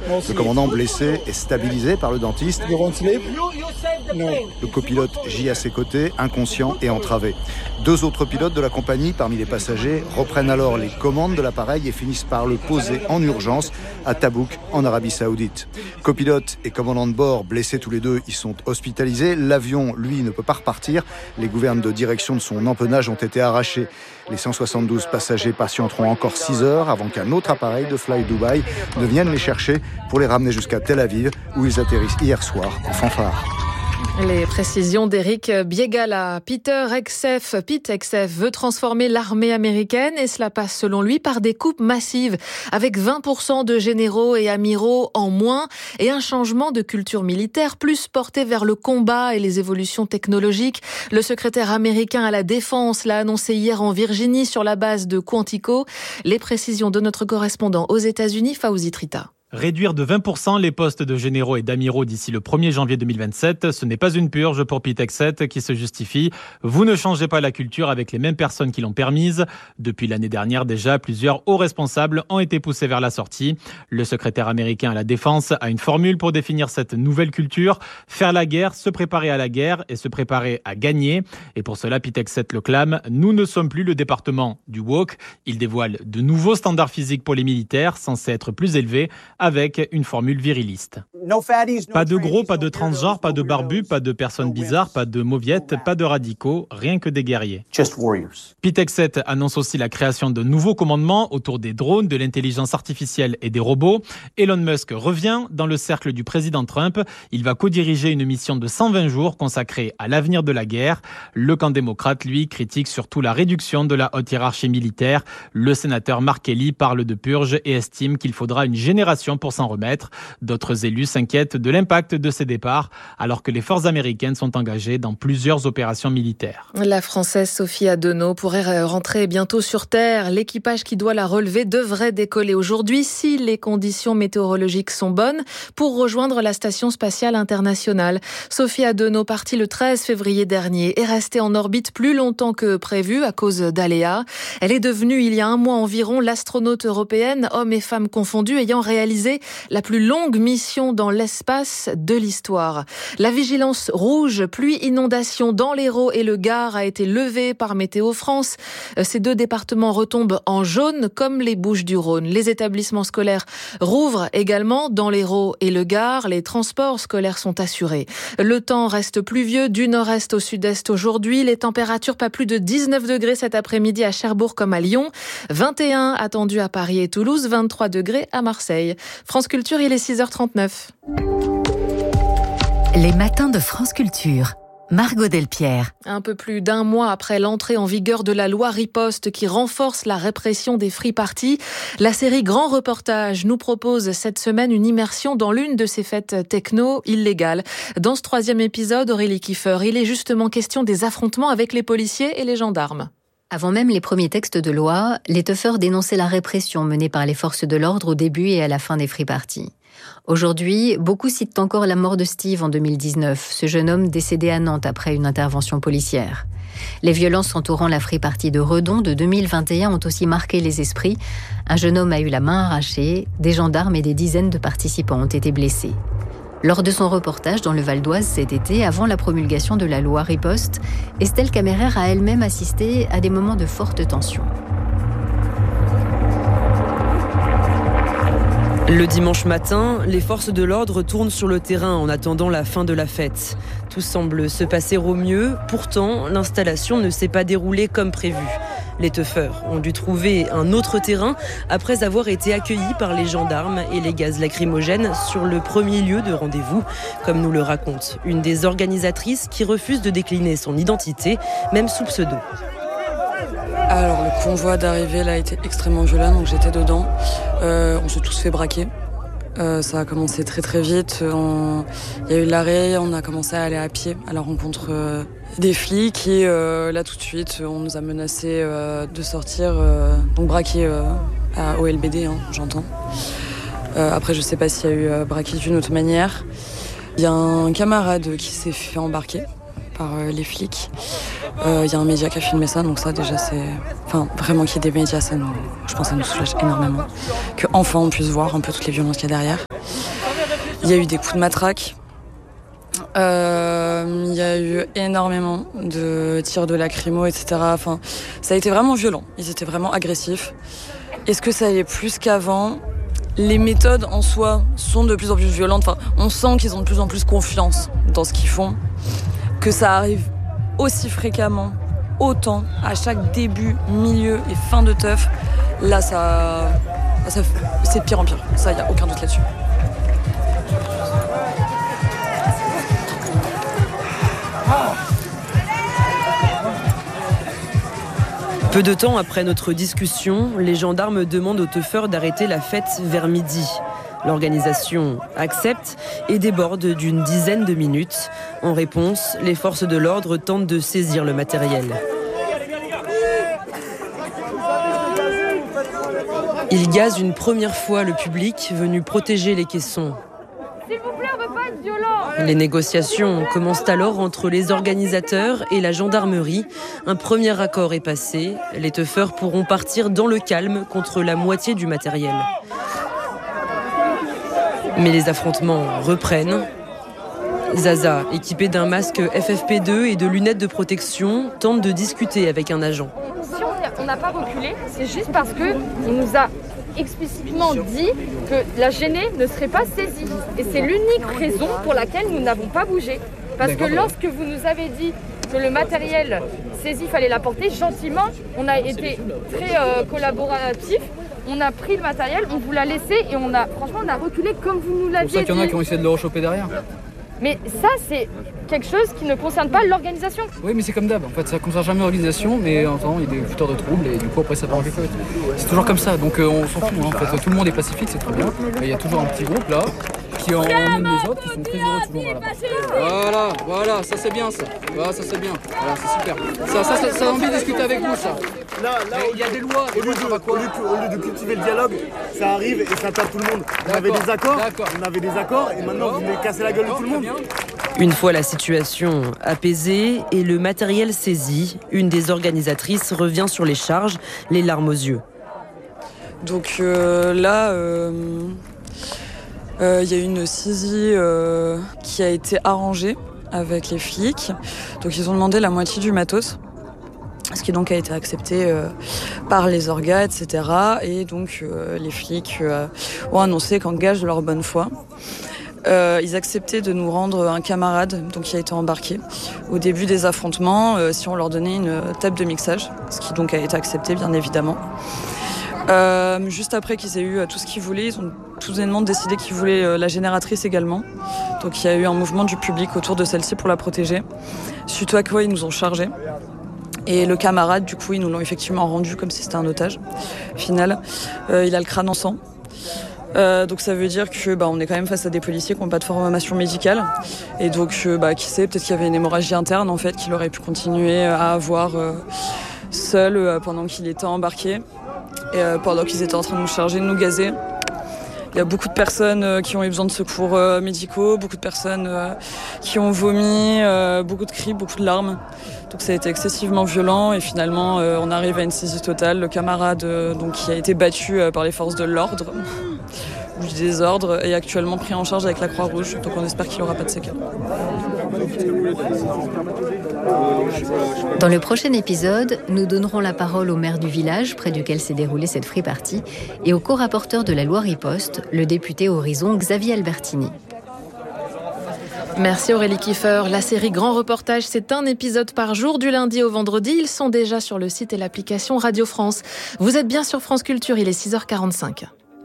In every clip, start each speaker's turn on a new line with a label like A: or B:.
A: Le commandant blessé est stabilisé par le dentiste. Le copilote gît à ses côtés, inconscient et entravé. 2 autres pilotes de la compagnie, parmi les passagers, reprennent alors les commandes de l'appareil et finissent par le poser en urgence à Tabouk, en Arabie Saoudite. Copilote et commandant de bord, blessés tous les deux, ils sont hospitalisés. L'avion, lui, ne peut pas repartir. Les gouvernes de direction de son empennage ont été arrachées. Les 172 passagers patienteront encore 6 heures avant qu'un autre appareil de Fly Dubai ne vienne les chercher pour les ramener jusqu'à Tel Aviv, où ils atterrissent hier soir en fanfare.
B: Les précisions d'Éric Biegala. Pete Hegseth veut transformer l'armée américaine et cela passe selon lui par des coupes massives avec 20% de généraux et amiraux en moins et un changement de culture militaire plus porté vers le combat et les évolutions technologiques. Le secrétaire américain à la défense l'a annoncé hier en Virginie sur la base de Quantico. Les précisions de notre correspondant aux États-Unis, Fawzi Trita.
C: Réduire de 20% les postes de généraux et d'amiraux d'ici le 1er janvier 2027, ce n'est pas une purge pour Pete Hegseth qui se justifie. Vous ne changez pas la culture avec les mêmes personnes qui l'ont permise. Depuis l'année dernière déjà, plusieurs hauts responsables ont été poussés vers la sortie. Le secrétaire américain à la défense a une formule pour définir cette nouvelle culture. Faire la guerre, se préparer à la guerre et se préparer à gagner. Et pour cela, Pete Hegseth le clame. Nous ne sommes plus le département du woke. Il dévoile de nouveaux standards physiques pour les militaires, censés être plus élevés, avec une formule viriliste. Pas de gros, pas de transgenres, pas de barbus, pas de personnes bizarres, pas de mauviettes, pas de radicaux, rien que des guerriers. Pete Hegseth annonce aussi la création de nouveaux commandements autour des drones, de l'intelligence artificielle et des robots. Elon Musk revient dans le cercle du président Trump. Il va co-diriger une mission de 120 jours consacrée à l'avenir de la guerre. Le camp démocrate, lui, critique surtout la réduction de la haute hiérarchie militaire. Le sénateur Mark Kelly parle de purge et estime qu'il faudra une génération pour s'en remettre. D'autres élus s'inquiètent de l'impact de ces départs, alors que les forces américaines sont engagées dans plusieurs opérations militaires.
B: La Française Sophie Adenau pourrait rentrer bientôt sur Terre. L'équipage qui doit la relever devrait décoller aujourd'hui si les conditions météorologiques sont bonnes pour rejoindre la Station spatiale internationale. Sophie Adenau, partie le 13 février dernier, est restée en orbite plus longtemps que prévu à cause d'aléas. Elle est devenue, il y a un mois environ, l'astronaute européenne, hommes et femmes confondus, ayant réalisé la plus longue mission dans l'espace de l'histoire. La vigilance rouge, pluie, inondation dans l'Hérault et le Gard a été levée par Météo France. Ces 2 départements retombent en jaune comme les Bouches-du-Rhône. Les établissements scolaires rouvrent également dans l'Hérault et le Gard. Les transports scolaires sont assurés. Le temps reste pluvieux du nord-est au sud-est aujourd'hui. Les températures pas plus de 19 degrés cet après-midi à Cherbourg comme à Lyon. 21 attendus à Paris et Toulouse, 23 degrés à Marseille. France Culture, il est 6h39.
D: Les matins de France Culture. Margot Delpierre.
B: Un peu plus d'un mois après l'entrée en vigueur de la loi Riposte qui renforce la répression des free parties, la série Grand Reportage nous propose cette semaine une immersion dans l'une de ces fêtes techno illégales. Dans ce 3e épisode, Aurélie Kiefer, il est justement question des affrontements avec les policiers et les gendarmes.
E: Avant même les premiers textes de loi, les teufeurs dénonçaient la répression menée par les forces de l'ordre au début et à la fin des free parties. Aujourd'hui, beaucoup citent encore la mort de Steve en 2019, ce jeune homme décédé à Nantes après une intervention policière. Les violences entourant la free party de Redon de 2021 ont aussi marqué les esprits. Un jeune homme a eu la main arrachée, des gendarmes et des dizaines de participants ont été blessés. Lors de son reportage dans le Val d'Oise cet été, avant la promulgation de la loi Riposte, Estelle Kammerer a elle-même assisté à des moments de forte tension.
F: Le dimanche matin, les forces de l'ordre tournent sur le terrain en attendant la fin de la fête. Tout semble se passer au mieux, pourtant l'installation ne s'est pas déroulée comme prévu. Les teufeurs ont dû trouver un autre terrain après avoir été accueillis par les gendarmes et les gaz lacrymogènes sur le premier lieu de rendez-vous, comme nous le raconte une des organisatrices qui refuse de décliner son identité, même sous pseudo.
G: Alors le convoi d'arrivée là a été extrêmement violent, donc j'étais dedans. On s'est tous fait braquer. Ça a commencé très très vite. Il y a eu l'arrêt, on a commencé à aller à pied à la rencontre des flics et là tout de suite on nous a menacé de sortir, donc braquer au LBD, j'entends. Après je sais pas s'il y a eu braquage d'une autre manière. Il y a un camarade qui s'est fait embarquer par les flics. Il y a un média qui a filmé ça, donc ça déjà c'est... Enfin, vraiment qu'il y ait des médias, je pense que ça nous soulage énormément. Qu'enfin on puisse voir un peu toutes les violences qu'il y a derrière. Il y a eu des coups de matraque. Il y a eu énormément de tirs de lacrymo, etc. Enfin, ça a été vraiment violent. Ils étaient vraiment agressifs. Est-ce que ça allait plus qu'avant ? Les méthodes en soi sont de plus en plus violentes. Enfin, on sent qu'ils ont de plus en plus confiance dans ce qu'ils font. Que ça arrive aussi fréquemment, autant, à chaque début, milieu et fin de teuf. Là, c'est de pire en pire. Ça, il n'y a aucun doute là-dessus.
F: Peu de temps après notre discussion, les gendarmes demandent aux teufeurs d'arrêter la fête vers midi. L'organisation accepte et déborde d'une dizaine de minutes. En réponse, les forces de l'ordre tentent de saisir le matériel. Ils gazent une première fois le public venu protéger les caissons.
H: S'il vous plaît, on ne veut pas être violent.
F: Les négociations commencent alors entre les organisateurs et la gendarmerie. Un premier accord est passé. Les teufeurs pourront partir dans le calme contre la moitié du matériel. Mais les affrontements reprennent. Zaza, équipée d'un masque FFP2 et de lunettes de protection, tente de discuter avec un agent.
H: Si on n'a pas reculé, c'est juste parce qu'on nous a explicitement dit que la gênée ne serait pas saisie. Et c'est l'unique raison pour laquelle nous n'avons pas bougé. Parce que lorsque vous nous avez dit que le matériel saisi, fallait l'apporter, gentiment, on a été très collaboratifs. On a pris le matériel, on vous l'a laissé et on a reculé comme vous nous l'aviez dit.
I: C'est pour ça qu'il y en a qui ont essayé de le rechoper derrière.
H: Mais ça, c'est quelque chose qui ne concerne pas l'organisation.
I: Oui, mais c'est comme d'hab. En fait, ça ne concerne jamais l'organisation, mais en temps, il y a des fouteurs de troubles et du coup, après, ça part en cacahuète. C'est toujours comme ça, donc on s'en fout. En fait, tout le monde est pacifique, c'est très bien. Il y a toujours un petit groupe là qui emmène les autres, qui sont très heureux toujours. Voilà, ça c'est bien ça. Voilà, ça c'est bien. Voilà, c'est super. Ça a envie de discuter avec vous, ça.
J: Là,
I: il y a des lois.
J: Au lieu de cultiver le dialogue, ça arrive et ça tape tout le monde. On avait des accords et maintenant vous voulez casser la gueule de tout le monde.
F: Une fois la situation apaisée et le matériel saisi, une des organisatrices revient sur les charges, les larmes aux yeux.
G: Donc là, il y a une saisie qui a été arrangée avec les flics. Donc ils ont demandé la moitié du matos, ce qui donc a été accepté par les orgas, etc. Et donc les flics ont annoncé qu'en gage de leur bonne foi, ils acceptaient de nous rendre un camarade donc, qui a été embarqué au début des affrontements si on leur donnait une table de mixage, ce qui donc a été accepté bien évidemment. Juste après qu'ils aient eu tout ce qu'ils voulaient, ils ont tout bonnement décidé qu'ils voulaient la génératrice également. Donc il y a eu un mouvement du public autour de celle-ci pour la protéger. Suite à quoi ils nous ont chargés. Et le camarade, du coup, ils nous l'ont effectivement rendu comme si c'était un otage. Au final, il a le crâne en sang. Donc ça veut dire que on est quand même face à des policiers qui n'ont pas de formation médicale. Et donc, qui sait, peut-être qu'il y avait une hémorragie interne, en fait, qu'il aurait pu continuer à avoir seul pendant qu'il était embarqué. Et pendant qu'ils étaient en train de nous charger, de nous gazer. Il y a beaucoup de personnes qui ont eu besoin de secours médicaux, beaucoup de personnes qui ont vomi, beaucoup de cris, beaucoup de larmes. Donc ça a été excessivement violent et finalement on arrive à une saisie totale. Le camarade donc, qui a été battu par les forces de l'ordre ou du désordre est actuellement pris en charge avec la Croix-Rouge. Donc on espère qu'il n'aura pas de séquelles.
E: Dans le prochain épisode, nous donnerons la parole au maire du village près duquel s'est déroulée cette free party et au co-rapporteur de la loi Riposte, le député Horizon Xavier Albertini.
B: Merci Aurélie Kiefer. La série Grand Reportage, c'est un épisode par jour du lundi au vendredi. Ils sont déjà sur le site et l'application Radio France. Vous êtes bien sur France Culture, il est 6h45.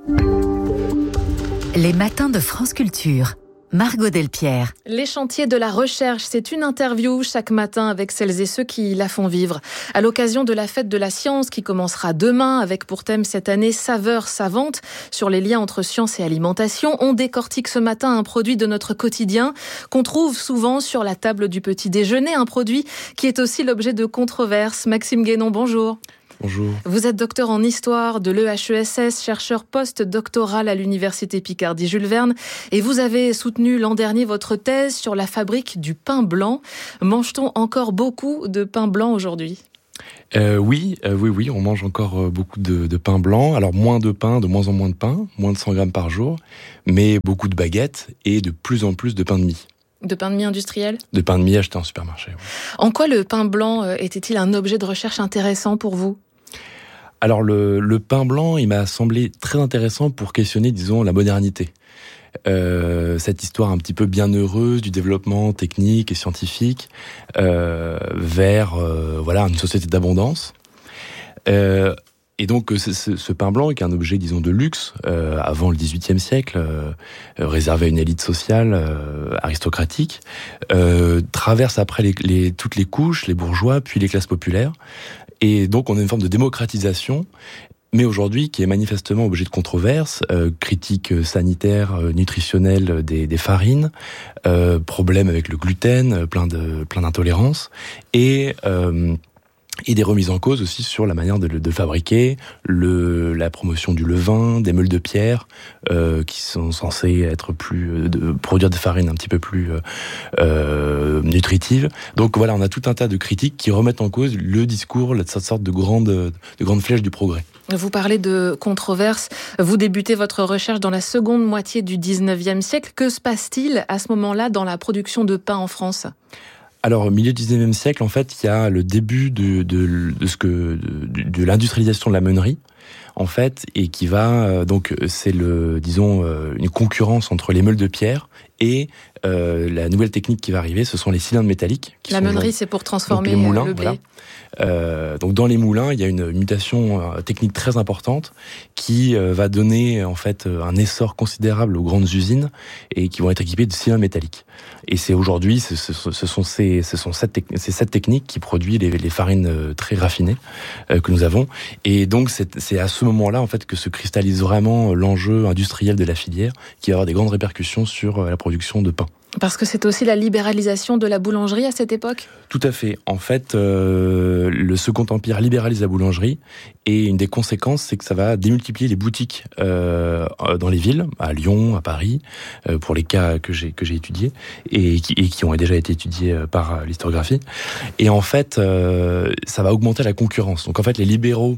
D: Les matins de France Culture. Margot Delpierre.
B: Les chantiers de la recherche, c'est une interview chaque matin avec celles et ceux qui la font vivre. À l'occasion de la fête de la science qui commencera demain avec pour thème cette année Saveurs savantes sur les liens entre science et alimentation, on décortique ce matin un produit de notre quotidien qu'on trouve souvent sur la table du petit déjeuner, un produit qui est aussi l'objet de controverses. Maxime Guénon, bonjour.
K: Bonjour.
B: Vous êtes docteur en histoire de l'EHESS, chercheur post-doctoral à l'université Picardie-Jules Verne et vous avez soutenu l'an dernier votre thèse sur la fabrique du pain blanc. Mange-t-on encore beaucoup de pain blanc aujourd'hui ?
K: Oui, on mange encore beaucoup de pain blanc. Alors moins de pain, de moins en moins de pain, moins de 100 grammes par jour, mais beaucoup de baguettes et de plus en plus de pain de mie.
B: De pain de mie industriel ?
K: De pain de mie acheté en supermarché. Oui.
B: En quoi le pain blanc était-il un objet de recherche intéressant pour vous ?
K: Alors le pain blanc, il m'a semblé très intéressant pour questionner, disons, la modernité. Cette histoire un petit peu bienheureuse du développement technique et scientifique vers une société d'abondance. Et donc ce pain blanc, qui est un objet, disons, de luxe, avant le XVIIIe siècle, réservé à une élite sociale aristocratique, traverse après toutes les couches, les bourgeois, puis les classes populaires. Et donc on a une forme de démocratisation, mais aujourd'hui qui est manifestement objet de controverse, critique sanitaire, nutritionnelle des farines, problème avec le gluten, plein d'intolérances, et des remises en cause aussi sur la manière de fabriquer, la promotion du levain, des meules de pierre, qui sont censés être produire des farines un petit peu plus nutritives. Donc voilà, on a tout un tas de critiques qui remettent en cause le discours, cette sorte de grande flèche du progrès.
B: Vous parlez de controverse. Vous débutez votre recherche dans la seconde moitié du 19e siècle. Que se passe-t-il à ce moment-là dans la production de pain en France ?
K: Alors, au milieu du 19e siècle, en fait, il y a le début de l'industrialisation de la meunerie, en fait, et qui va c'est une concurrence entre les meules de pierre et la nouvelle technique qui va arriver, ce sont les cylindres métalliques.
B: La meunerie, c'est pour transformer
K: les moulins,
B: le blé.
K: Voilà. Donc dans les moulins, il y a une mutation technique très importante qui va donner en fait un essor considérable aux grandes usines et qui vont être équipées de cylindres métalliques. Et c'est aujourd'hui, ce sont cette technique qui produit les farines très raffinées que nous avons. Et donc c'est à ce moment-là en fait que se cristallise vraiment l'enjeu industriel de la filière, qui va avoir des grandes répercussions sur la production de pain.
B: Parce que c'est aussi la libéralisation de la boulangerie à cette époque ?
K: Tout à fait. En fait, le Second Empire libéralise la boulangerie et une des conséquences, c'est que ça va démultiplier les boutiques dans les villes, à Lyon, à Paris, pour les cas que j'ai étudiés et qui ont déjà été étudiés par l'historiographie. Et en fait, ça va augmenter la concurrence. Donc en fait, les libéraux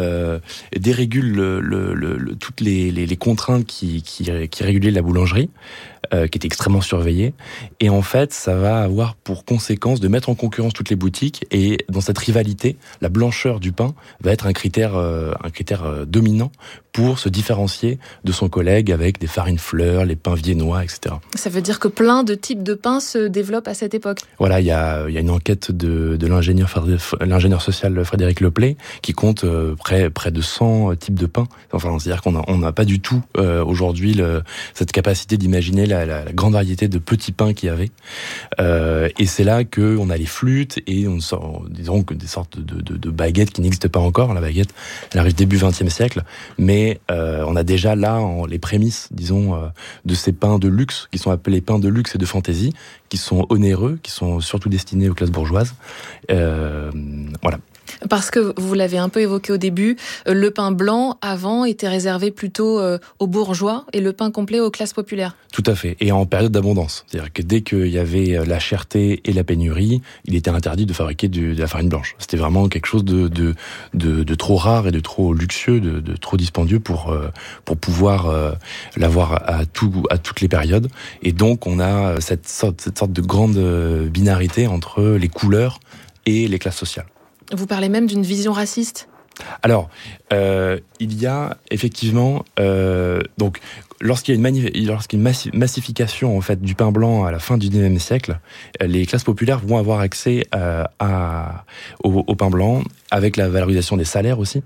K: dérégulent toutes les contraintes qui régulaient la boulangerie, qui était extrêmement surveillée, et en fait ça va avoir pour conséquence de mettre en concurrence toutes les boutiques, et dans cette rivalité, la blancheur du pain va être un critère dominant pour se différencier de son collègue avec des farines fleurs, les pains viennois, etc.
B: Ça veut dire que plein de types de pains se développent à cette époque.
K: Voilà, il y a une enquête de l'ingénieur social Frédéric Leplay qui compte près de 100 types de pains. Enfin, c'est-à-dire qu'on n'a pas du tout aujourd'hui cette capacité d'imaginer la grande variété de petits pains qu'il y avait. Et c'est là qu'on a les flûtes et disons que des sortes de baguettes qui n'existent pas encore. La baguette, elle arrive début XXe siècle, mais on a déjà là les prémices, disons, de ces pains de luxe qui sont appelés pains de luxe et de fantaisie, qui sont onéreux, qui sont surtout destinés aux classes bourgeoises. Voilà.
B: Parce que vous l'avez un peu évoqué au début, le pain blanc avant était réservé plutôt aux bourgeois et le pain complet aux classes populaires.
K: Tout à fait, et en période d'abondance. C'est-à-dire que dès qu'il y avait la cherté et la pénurie, il était interdit de fabriquer de la farine blanche. C'était vraiment quelque chose de trop rare et de trop luxueux, de trop dispendieux pour pouvoir l'avoir à toutes les périodes. Et donc on a cette sorte de grande binarité entre les couleurs et les classes sociales.
B: Vous parlez même d'une vision raciste ?
K: Alors, il y a effectivement donc lorsqu'il y a une massification en fait du pain blanc à la fin du XIXe siècle, les classes populaires vont avoir accès au pain blanc avec la valorisation des salaires aussi.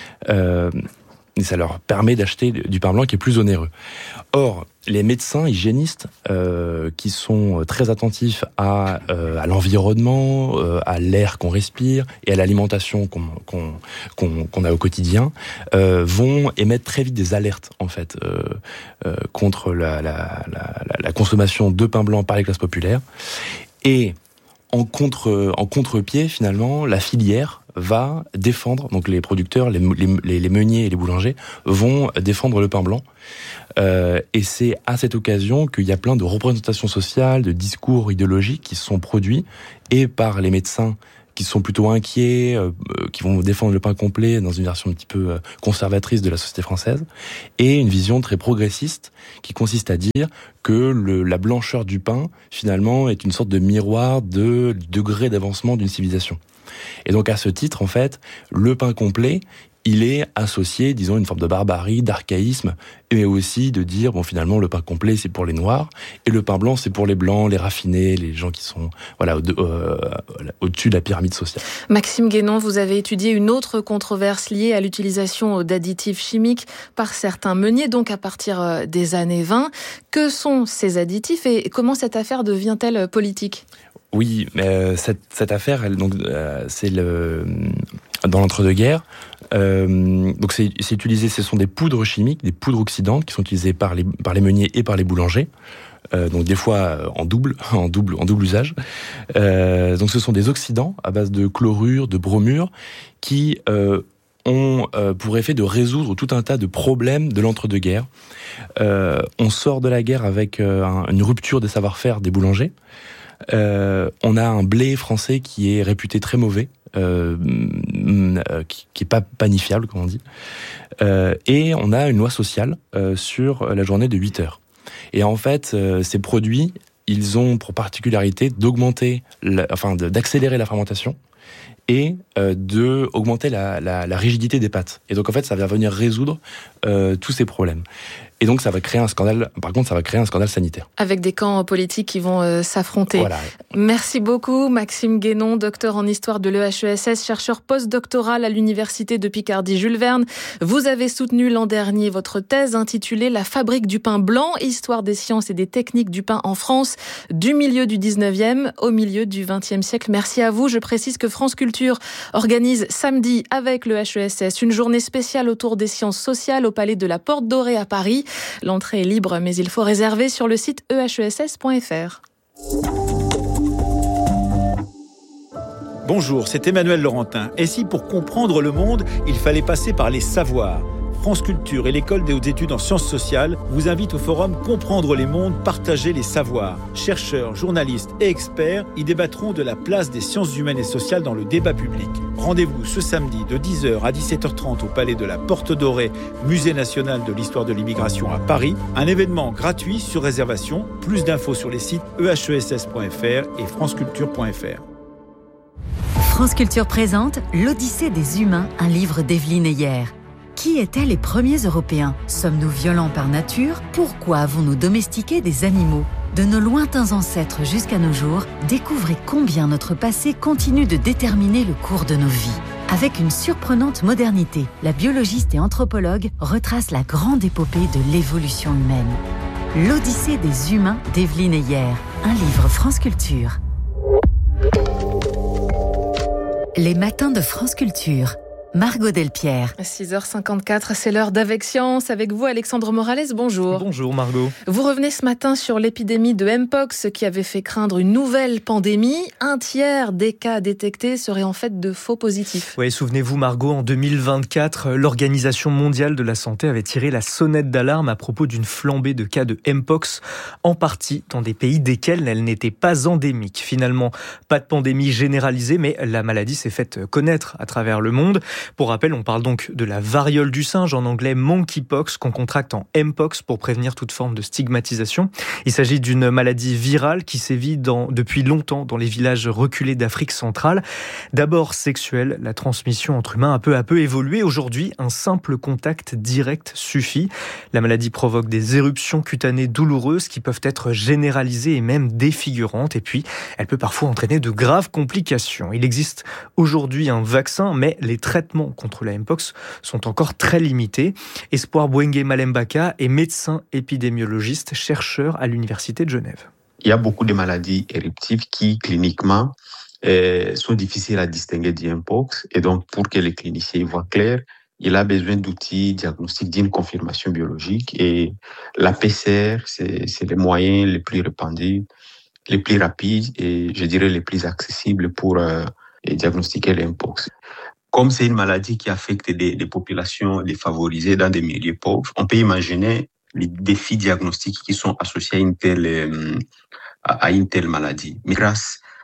K: Et ça leur permet d'acheter du pain blanc qui est plus onéreux. Or, les médecins hygiénistes qui sont très attentifs à l'environnement, à l'air qu'on respire et à l'alimentation qu'on a au quotidien, vont émettre très vite des alertes en fait contre la consommation de pain blanc par les classes populaires. Et en contre-pied, finalement, la filière va défendre, donc les producteurs, les meuniers et les boulangers vont défendre le pain blanc. Et c'est à cette occasion qu'il y a plein de représentations sociales, de discours idéologiques qui sont produits et par les médecins qui sont plutôt inquiets, qui vont défendre le pain complet dans une version un petit peu conservatrice de la société française, et une vision très progressiste qui consiste à dire que la blancheur du pain, finalement, est une sorte de miroir de degré d'avancement d'une civilisation. Et donc à ce titre, en fait, le pain complet, il est associé, disons, à une forme de barbarie, d'archaïsme, mais aussi de dire, bon, finalement, le pain complet, c'est pour les noirs, et le pain blanc, c'est pour les blancs, les raffinés, les gens qui sont, voilà, au-dessus de la pyramide sociale.
B: Maxime Guénon, vous avez étudié une autre controverse liée à l'utilisation d'additifs chimiques par certains meuniers, donc à partir des années 20. Que sont ces additifs et comment cette affaire devient-elle politique ?
K: Oui, cette affaire, c'est dans l'entre-deux-guerres. Donc c'est utilisé, ce sont des poudres chimiques, des poudres oxydantes qui sont utilisées par les meuniers et par les boulangers. Donc des fois en double usage. Donc ce sont des oxydants à base de chlorure, de bromure, qui ont pour effet de résoudre tout un tas de problèmes de l'entre-deux-guerres. On sort de la guerre avec une rupture des savoir-faire des boulangers. On a un blé français qui est réputé très mauvais, qui est pas panifiable, comme on dit. Et on a une loi sociale sur la journée de 8 heures. Et en fait, ces produits, ils ont pour particularité d'accélérer la fermentation et de augmenter la rigidité des pâtes. Et donc en fait, ça va venir résoudre tous ces problèmes. Et donc ça va créer un scandale. Par contre, ça va créer un scandale sanitaire.
B: Avec des camps politiques qui vont s'affronter.
K: Voilà.
B: Merci beaucoup, Maxime Guénon, docteur en histoire de l'EHESS, chercheur postdoctoral à l'université de Picardie Jules Verne. Vous avez soutenu l'an dernier votre thèse intitulée La fabrique du pain blanc, histoire des sciences et des techniques du pain en France, du milieu du 19e au milieu du 20e siècle. Merci à vous. Je précise que France Culture organise samedi avec le HESS une journée spéciale autour des sciences sociales au Palais de la Porte Dorée à Paris. L'entrée est libre, mais il faut réserver sur le site ehess.fr.
L: Bonjour, c'est Emmanuel Laurentin. Et si pour comprendre le monde, il fallait passer par les savoirs ? France Culture et l'École des hautes études en sciences sociales vous invitent au forum Comprendre les mondes, partager les savoirs. Chercheurs, journalistes et experts y débattront de la place des sciences humaines et sociales dans le débat public. Rendez-vous ce samedi de 10h à 17h30 au Palais de la Porte Dorée, Musée national de l'histoire de l'immigration à Paris. Un événement gratuit sur réservation. Plus d'infos sur les sites ehess.fr et franceculture.fr.
D: France Culture présente L'Odyssée des humains, un livre d'Evelyne Heyer. Qui étaient les premiers Européens ? Sommes-nous violents par nature ? Pourquoi avons-nous domestiqué des animaux ? De nos lointains ancêtres jusqu'à nos jours, découvrez combien notre passé continue de déterminer le cours de nos vies. Avec une surprenante modernité, la biologiste et anthropologue retrace la grande épopée de l'évolution humaine. L'Odyssée des humains d'Evelyne Heyer, un livre France Culture. Les matins de France Culture. Margot Delpierre.
B: 6h54, c'est l'heure d'Avec Science. Avec vous, Alexandre Morales, bonjour.
M: Bonjour Margot.
B: Vous revenez ce matin sur l'épidémie de Mpox qui avait fait craindre une nouvelle pandémie. Un tiers des cas détectés seraient en fait de faux positifs.
M: Oui, souvenez-vous Margot, en 2024, l'Organisation mondiale de la santé avait tiré la sonnette d'alarme à propos d'une flambée de cas de Mpox, en partie dans des pays desquels elle n'était pas endémique. Finalement, pas de pandémie généralisée, mais la maladie s'est faite connaître à travers le monde. Pour rappel, on parle donc de la variole du singe, en anglais monkeypox, qu'on contracte en Mpox pour prévenir toute forme de stigmatisation. Il s'agit d'une maladie virale qui sévit depuis longtemps dans les villages reculés d'Afrique centrale. D'abord sexuelle, la transmission entre humains a peu à peu évolué. Aujourd'hui, un simple contact direct suffit. La maladie provoque des éruptions cutanées douloureuses qui peuvent être généralisées et même défigurantes. Et puis, elle peut parfois entraîner de graves complications. Il existe aujourd'hui un vaccin, mais les traitements contre la Mpox sont encore très limités. Espoir Bwenge Malembaka est médecin épidémiologiste, chercheur à l'Université de Genève.
N: Il y a beaucoup de maladies éruptives qui, cliniquement, sont difficiles à distinguer du Mpox. Et donc, pour que les cliniciens y voient clair, il a besoin d'outils diagnostiques d'une confirmation biologique. Et la PCR, c'est les moyens les plus répandus, les plus rapides et, je dirais, les plus accessibles pour diagnostiquer le Mpox. Comme c'est une maladie qui affecte des populations défavorisées dans des milieux pauvres, on peut imaginer les défis diagnostiques qui sont associés à une telle maladie. Mais grâce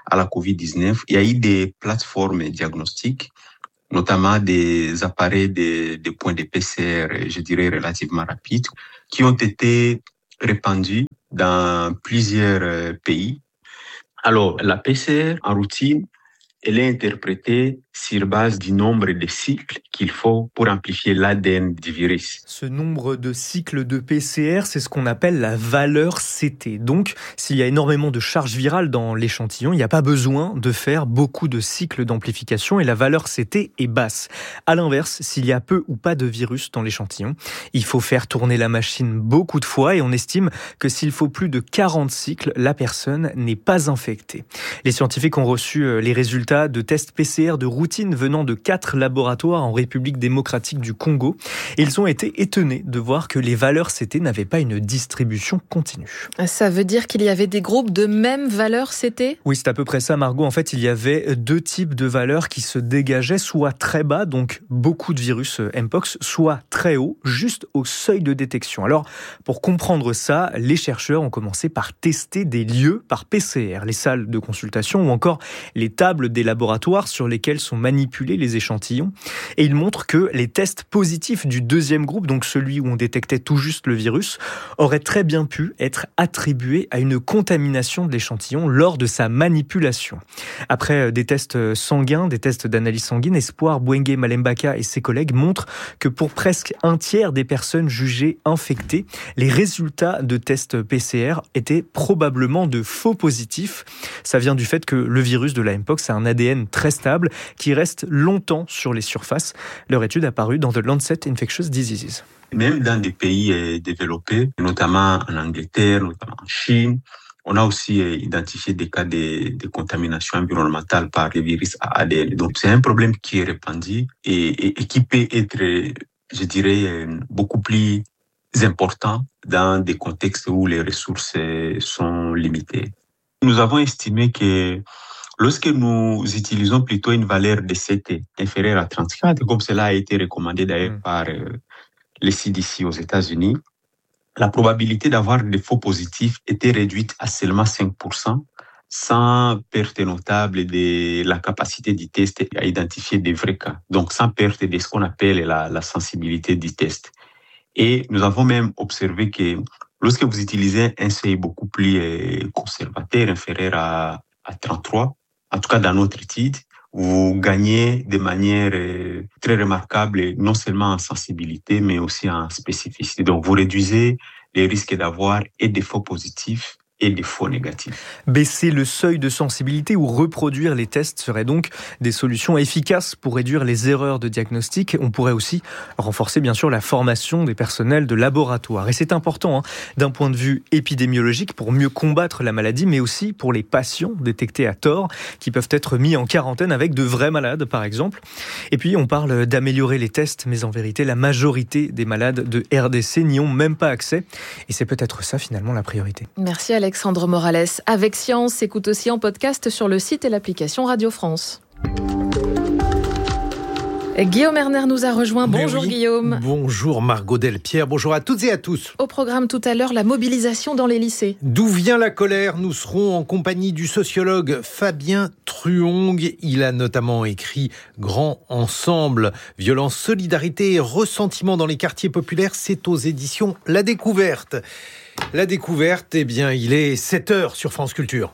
N: à la Covid-19, il y a eu des plateformes diagnostiques, notamment des appareils des points de PCR, je dirais relativement rapides, qui ont été répandus dans plusieurs pays. Alors, la PCR en routine, elle est interprétée sur base du nombre de cycles qu'il faut pour amplifier l'ADN du virus.
M: Ce nombre de cycles de PCR, c'est ce qu'on appelle la valeur CT. Donc, s'il y a énormément de charge virale dans l'échantillon, il n'y a pas besoin de faire beaucoup de cycles d'amplification et la valeur CT est basse. À l'inverse, s'il y a peu ou pas de virus dans l'échantillon, il faut faire tourner la machine beaucoup de fois et on estime que s'il faut plus de 40 cycles, la personne n'est pas infectée. Les scientifiques ont reçu les résultats de tests PCR de routine venant de 4 laboratoires en République démocratique du Congo. Et ils ont été étonnés de voir que les valeurs CT n'avaient pas une distribution continue.
B: Ça veut dire qu'il y avait des groupes de même valeur CT ?
M: Oui, c'est à peu près ça, Margot. En fait, il y avait 2 types de valeurs qui se dégageaient, soit très bas, donc beaucoup de virus Mpox, soit très haut, juste au seuil de détection. Alors, pour comprendre ça, les chercheurs ont commencé par tester des lieux par PCR, les salles de consultation ou encore les tables des laboratoires sur lesquelles sont manipulés les échantillons. Et ils montrent que les tests positifs du deuxième groupe, donc celui où on détectait tout juste le virus, auraient très bien pu être attribués à une contamination de l'échantillon lors de sa manipulation. Après des tests sanguins, des tests d'analyse sanguine, Espoir Bouengue Malembaka et ses collègues montrent que pour presque un tiers des personnes jugées infectées, les résultats de tests PCR étaient probablement de faux positifs. Ça vient du fait que le virus de la Mpox a un ADN très stable qui reste longtemps sur les surfaces. Leur étude a paru dans The Lancet Infectious Diseases.
N: Même dans des pays développés, notamment en Angleterre, notamment en Chine, on a aussi identifié des cas de contamination environnementale par les virus à ADN. Donc c'est un problème qui est répandu et qui peut être, je dirais, beaucoup plus important dans des contextes où les ressources sont limitées. Nous avons estimé que lorsque nous utilisons plutôt une valeur de CT inférieure à 34, comme cela a été recommandé d'ailleurs par les CDC aux États-Unis, la probabilité d'avoir des faux positifs était réduite à seulement 5%, sans perte notable de la capacité du test à identifier des vrais cas, donc sans perte de ce qu'on appelle la sensibilité du test. Et nous avons même observé que lorsque vous utilisez un seuil beaucoup plus conservateur, inférieur à 33, en tout cas dans notre étude, vous gagnez de manière très remarquable, non seulement en sensibilité, mais aussi en spécificité. Donc, vous réduisez les risques d'avoir et des faux positifs et des faux négatifs.
M: Baisser le seuil de sensibilité ou reproduire les tests seraient donc des solutions efficaces pour réduire les erreurs de diagnostic. On pourrait aussi renforcer bien sûr la formation des personnels de laboratoire. Et c'est important d'un point de vue épidémiologique pour mieux combattre la maladie, mais aussi pour les patients détectés à tort qui peuvent être mis en quarantaine avec de vrais malades par exemple. Et puis on parle d'améliorer les tests, mais en vérité la majorité des malades de RDC n'y ont même pas accès. Et c'est peut-être ça finalement la priorité.
B: Merci Alexandre Morales. Avec Science, écoute aussi en podcast sur le site et l'application Radio France. Guillaume Erner nous a rejoint. Bonjour Guillaume.
O: Bonjour Margot Delpierre, bonjour à toutes et à tous.
B: Au programme tout à l'heure, la mobilisation dans les lycées.
O: D'où vient la colère ? Nous serons en compagnie du sociologue Fabien Truong. Il a notamment écrit Grand Ensemble, violence, solidarité et ressentiment dans les quartiers populaires. C'est aux éditions La Découverte. La Découverte, eh bien, il est 7h sur France Culture.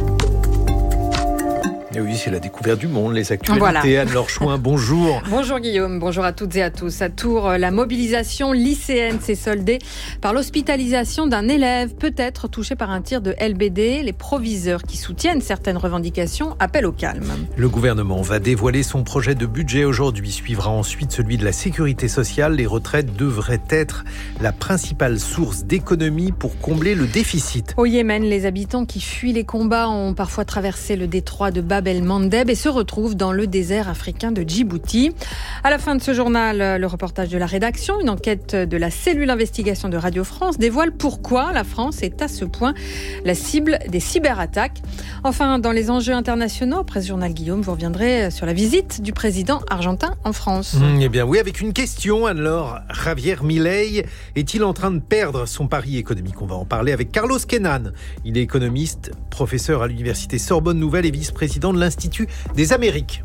O: Et oui, c'est la découverte du monde, les actualités. Voilà. Anne-Laure Chouin, bonjour.
P: Bonjour Guillaume, bonjour à toutes et à tous. À Tours, la mobilisation lycéenne s'est soldée par l'hospitalisation d'un élève, peut-être touché par un tir de LBD. Les proviseurs qui soutiennent certaines revendications appellent au calme.
O: Le gouvernement va dévoiler son projet de budget aujourd'hui. Suivra ensuite celui de la sécurité sociale. Les retraites devraient être la principale source d'économie pour combler le déficit.
P: Au Yémen, les habitants qui fuient les combats ont parfois traversé le détroit de Bab Bab el-Mandeb et se retrouve dans le désert africain de Djibouti. À la fin de ce journal, le reportage de la rédaction, une enquête de la cellule investigation de Radio France dévoile pourquoi la France est à ce point la cible des cyberattaques. Enfin, dans les enjeux internationaux, Presse Journal Guillaume, vous reviendrez sur la visite du président argentin en France.
O: Eh bien oui, avec une question alors. Javier Milei est-il en train de perdre son pari économique ? On va en parler avec Carlos Kenan. Il est économiste, professeur à l'université Sorbonne Nouvelle et vice-président de l'Institut des Amériques.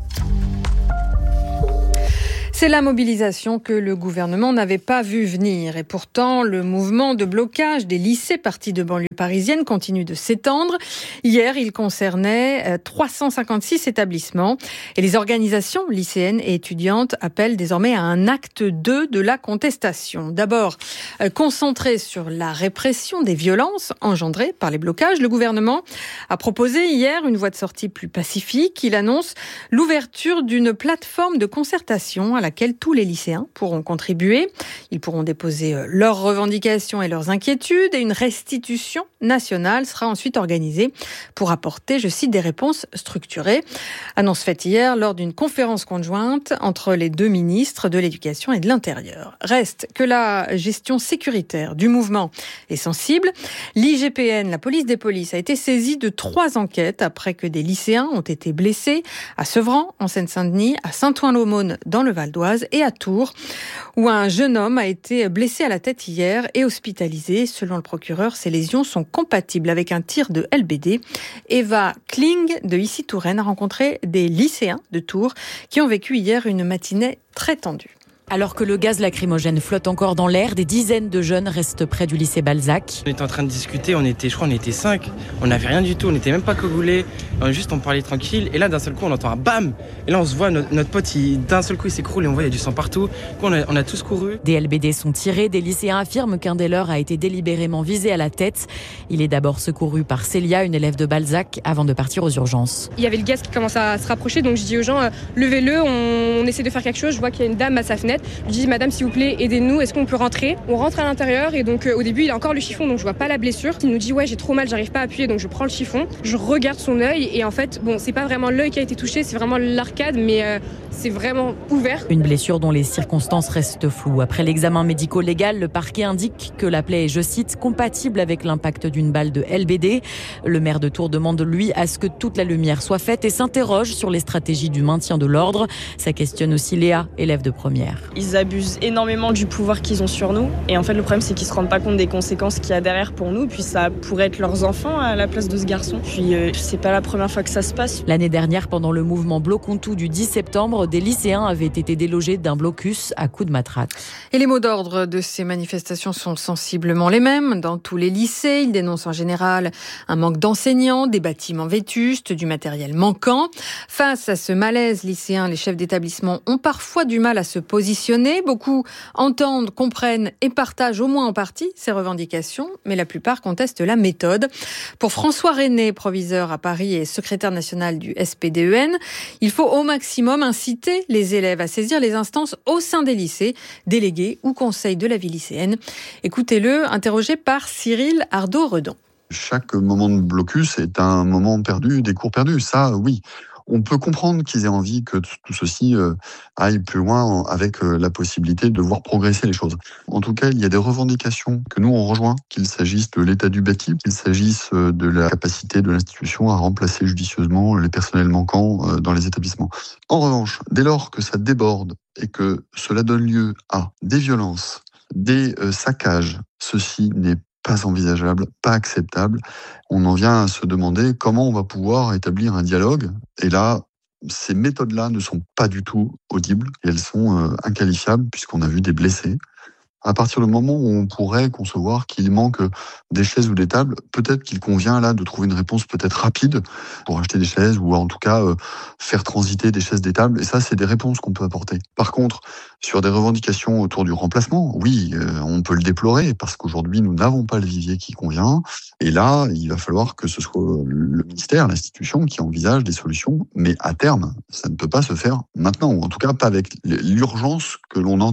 P: C'est la mobilisation que le gouvernement n'avait pas vu venir. Et pourtant, le mouvement de blocage des lycées partis de banlieue parisienne continue de s'étendre. Hier, il concernait 356 établissements. Et les organisations lycéennes et étudiantes appellent désormais à un acte 2 de la contestation. D'abord, concentré sur la répression des violences engendrées par les blocages, le gouvernement a proposé hier une voie de sortie plus pacifique. Il annonce l'ouverture d'une plateforme de concertation à laquelle tous les lycéens pourront contribuer. Ils pourront déposer leurs revendications et leurs inquiétudes et une restitution nationale sera ensuite organisée pour apporter, je cite, des réponses structurées. Annonce faite hier lors d'une conférence conjointe entre les deux ministres de l'Éducation et de l'Intérieur. Reste que la gestion sécuritaire du mouvement est sensible. L'IGPN, la police des polices, a été saisie de 3 enquêtes après que des lycéens ont été blessés à Sevran, en Seine-Saint-Denis, à Saint-Ouen-l'Aumône, dans le Val d'Oise, et à Tours, où un jeune homme a été blessé à la tête hier et hospitalisé. Selon le procureur, ces lésions sont compatibles avec un tir de LBD. Eva Kling de Issy-Touraine a rencontré des lycéens de Tours qui ont vécu hier une matinée très tendue.
Q: Alors que le gaz lacrymogène flotte encore dans l'air, des dizaines de jeunes restent près du lycée Balzac.
R: On était en train de discuter, on était 5, on n'avait rien du tout, on n'était même pas cagoulés, on parlait tranquille, et là d'un seul coup on entend un bam, et là on se voit notre pote, d'un seul coup il s'écroule et on voit il y a du sang partout, on a tous couru.
Q: Des LBD sont tirés, des lycéens affirment qu'un des leurs a été délibérément visé à la tête. Il est d'abord secouru par Célia, une élève de Balzac, avant de partir aux urgences.
S: Il y avait le gaz qui commence à se rapprocher, donc je dis aux gens, levez-le, on essaie de faire quelque chose, je vois qu'il y a une dame à sa fenêtre. Je dis madame s'il vous plaît aidez-nous, est-ce qu'on peut rentrer ? On rentre à l'intérieur et donc au début il a encore le chiffon donc je vois pas la blessure. Il nous dit ouais j'ai trop mal, j'arrive pas à appuyer donc je prends le chiffon, je regarde son œil et en fait bon c'est pas vraiment l'œil qui a été touché, c'est vraiment l'arcade mais c'est vraiment ouvert.
Q: Une blessure dont les circonstances restent floues. Après l'examen médico-légal, le parquet indique que la plaie est, je cite, compatible avec l'impact d'une balle de LBD. Le maire de Tours demande lui à ce que toute la lumière soit faite et s'interroge sur les stratégies du maintien de l'ordre. Ça questionne aussi Léa, élève de première.
T: Ils abusent énormément du pouvoir qu'ils ont sur nous et en fait le problème c'est qu'ils se rendent pas compte des conséquences qu'il y a derrière pour nous, puis ça pourrait être leurs enfants à la place de ce garçon, puis c'est pas la première fois que ça se passe.
Q: L'année dernière, pendant le mouvement Bloquons tout du 10 septembre, des lycéens avaient été délogés d'un blocus à coups de matraque.
P: Et les mots d'ordre de ces manifestations sont sensiblement les mêmes dans tous les lycées. Ils dénoncent en général un manque d'enseignants, des bâtiments vétustes, du matériel manquant. Face à ce malaise lycéen, les chefs d'établissement ont parfois du mal à se positionner. Beaucoup entendent, comprennent et partagent au moins en partie ces revendications, mais la plupart contestent la méthode. Pour François René, proviseur à Paris et secrétaire national du SPDEN, il faut au maximum inciter les élèves à saisir les instances au sein des lycées, délégués ou conseils de la vie lycéenne. Écoutez-le, interrogé par Cyril Ardo-Redon.
U: Chaque moment de blocus est un moment perdu, des cours perdus, ça oui. On peut comprendre qu'ils aient envie que tout ceci aille plus loin avec la possibilité de voir progresser les choses. En tout cas, il y a des revendications que nous on rejoint, qu'il s'agisse de l'état du bâti, qu'il s'agisse de la capacité de l'institution à remplacer judicieusement les personnels manquants dans les établissements. En revanche, dès lors que ça déborde et que cela donne lieu à des violences, des saccages, ceci n'est pas envisageable, pas acceptable. On en vient à se demander comment on va pouvoir établir un dialogue. Et là, ces méthodes-là ne sont pas du tout audibles et elles sont inqualifiables puisqu'on a vu des blessés. À partir du moment où on pourrait concevoir qu'il manque des chaises ou des tables, peut-être qu'il convient là de trouver une réponse peut-être rapide pour acheter des chaises ou en tout cas faire transiter des chaises, des tables. Et ça, c'est des réponses qu'on peut apporter. Par contre, sur des revendications autour du remplacement, oui, on peut le déplorer parce qu'aujourd'hui, nous n'avons pas le vivier qui convient. Et là, il va falloir que ce soit le ministère, l'institution qui envisage des solutions. Mais à terme, ça ne peut pas se faire maintenant, ou en tout cas pas avec l'urgence que l'on entend.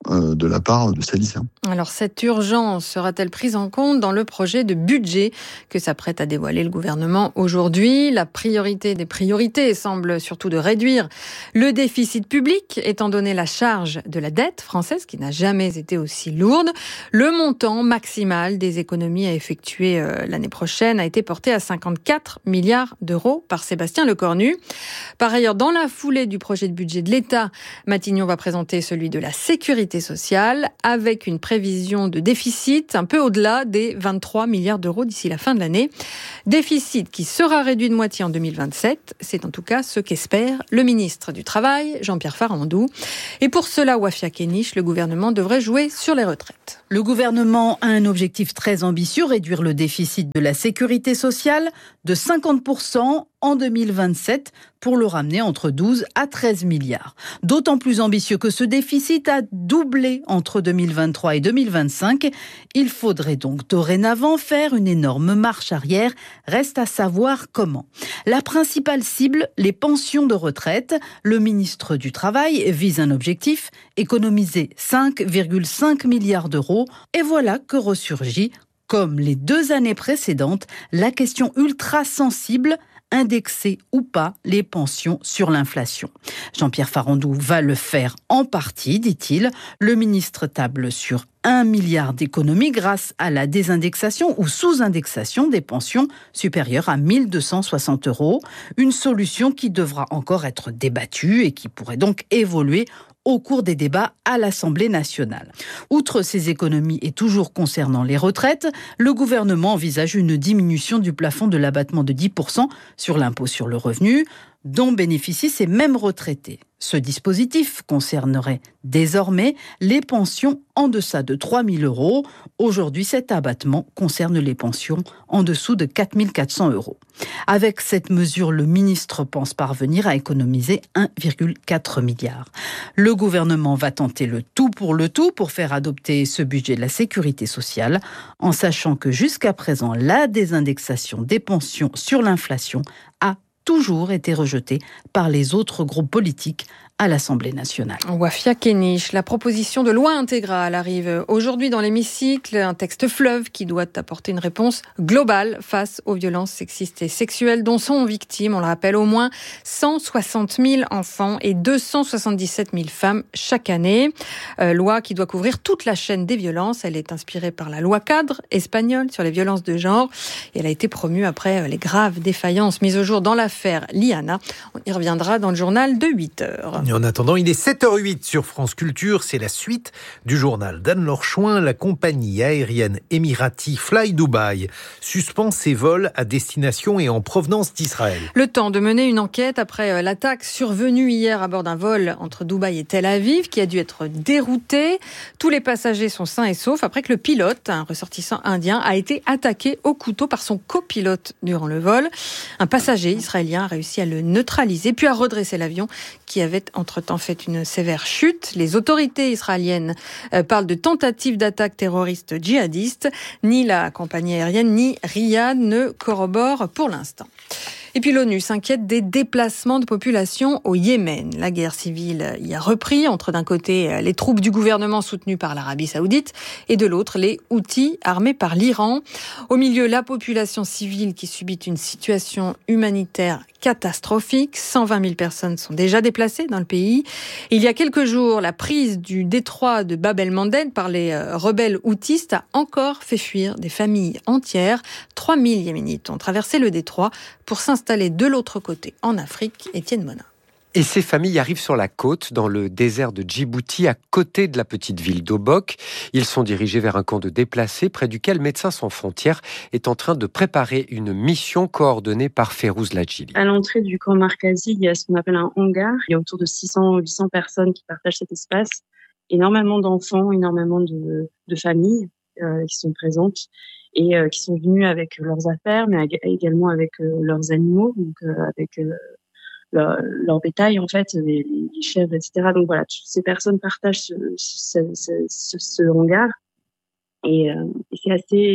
U: de la part de ces lycéens.
P: Alors cette urgence sera-t-elle prise en compte dans le projet de budget que s'apprête à dévoiler le gouvernement aujourd'hui ? La priorité des priorités semble surtout de réduire le déficit public, étant donné la charge de la dette française qui n'a jamais été aussi lourde. Le montant maximal des économies à effectuer l'année prochaine a été porté à 54 milliards d'euros par Sébastien Lecornu. Par ailleurs, dans la foulée du projet de budget de l'État, Matignon va présenter celui de la sécurité sociale avec une prévision de déficit un peu au-delà des 23 milliards d'euros d'ici la fin de l'année. Déficit qui sera réduit de moitié en 2027. C'est en tout cas ce qu'espère le ministre du Travail, Jean-Pierre Farandou. Et pour cela, Wafia Kenich, le gouvernement devrait jouer sur les retraites.
A: Le gouvernement a un objectif très ambitieux, réduire le déficit de la sécurité sociale de 50% en 2027 pour le ramener entre 12 à 13 milliards. D'autant plus ambitieux que ce déficit a doublé entre 2023 et 2025. Il faudrait donc dorénavant faire une énorme marche arrière. Reste à savoir comment. La principale cible, les pensions de retraite. Le ministre du Travail vise un objectif, économiser 5,5 milliards d'euros. Et voilà que ressurgit, comme les 2 années précédentes, la question ultra sensible, indexer ou pas les pensions sur l'inflation. Jean-Pierre Farandou va le faire en partie, dit-il. Le ministre table sur 1 milliard d'économies grâce à la désindexation ou sous-indexation des pensions supérieures à 1 260 €. Une solution qui devra encore être débattue et qui pourrait donc évoluer au cours des débats à l'Assemblée nationale. Outre ces économies et toujours concernant les retraites, le gouvernement envisage une diminution du plafond de l'abattement de 10% sur l'impôt sur le revenu, dont bénéficient ces mêmes retraités. Ce dispositif concernerait désormais les pensions en deçà de 3 000 €. Aujourd'hui, cet abattement concerne les pensions en dessous de 4 400 €. Avec cette mesure, le ministre pense parvenir à économiser 1,4 milliard. Le gouvernement va tenter le tout pour faire adopter ce budget de la sécurité sociale, en sachant que jusqu'à présent, la désindexation des pensions sur l'inflation a toujours été rejetée par les autres groupes politiques à l'Assemblée nationale.
P: Wafia Kenich, la proposition de loi intégrale arrive aujourd'hui dans l'hémicycle, un texte fleuve qui doit apporter une réponse globale face aux violences sexistes et sexuelles dont sont victimes, on le rappelle, au moins 160 000 enfants et 277 000 femmes chaque année. Loi qui doit couvrir toute la chaîne des violences. Elle est inspirée par la loi cadre espagnole sur les violences de genre et elle a été promue après les graves défaillances mises au jour dans l'affaire Liana. On y reviendra dans le journal de 8h.
O: Et en attendant, il est 7h08 sur France Culture. C'est la suite du journal d'Anne-Laure Chouin. La compagnie aérienne émirati Fly Dubai suspend ses vols à destination et en provenance d'Israël.
P: Le temps de mener une enquête après l'attaque survenue hier à bord d'un vol entre Dubaï et Tel Aviv qui a dû être dérouté. Tous les passagers sont sains et saufs après que le pilote, un ressortissant indien, a été attaqué au couteau par son copilote durant le vol. Un passager israélien a réussi à le neutraliser puis à redresser l'avion qui avait entre-temps fait une sévère chute. Les autorités israéliennes parlent de tentative d'attaque terroriste djihadiste. Ni la compagnie aérienne ni Riyad ne corroborent pour l'instant. Et puis l'ONU s'inquiète des déplacements de population au Yémen. La guerre civile y a repris entre d'un côté les troupes du gouvernement soutenues par l'Arabie Saoudite et de l'autre les Houthis armés par l'Iran. Au milieu, la population civile qui subit une situation humanitaire catastrophique. 120 000 personnes sont déjà déplacées dans le pays. Il y a quelques jours, la prise du détroit de Bab el-Mandeb par les rebelles houthistes a encore fait fuir des familles entières. 3000 Yéménites ont traversé le détroit pour s'installer de l'autre côté en Afrique. Étienne Monin.
V: Et ces familles arrivent sur la côte, dans le désert de Djibouti, à côté de la petite ville d'Obok. Ils sont dirigés vers un camp de déplacés, près duquel Médecins sans frontières est en train de préparer une mission coordonnée par Férouz Ladjili.
W: À l'entrée du camp Markazi, il y a ce qu'on appelle un hangar. Il y a autour de 600-800 personnes qui partagent cet espace. Énormément d'enfants, énormément de familles qui sont présentes et qui sont venues avec leurs affaires, mais également avec leurs animaux, donc avec leur bétail, en fait, les chèvres, etc. Donc voilà, toutes ces personnes partagent ce hangar. Et c'est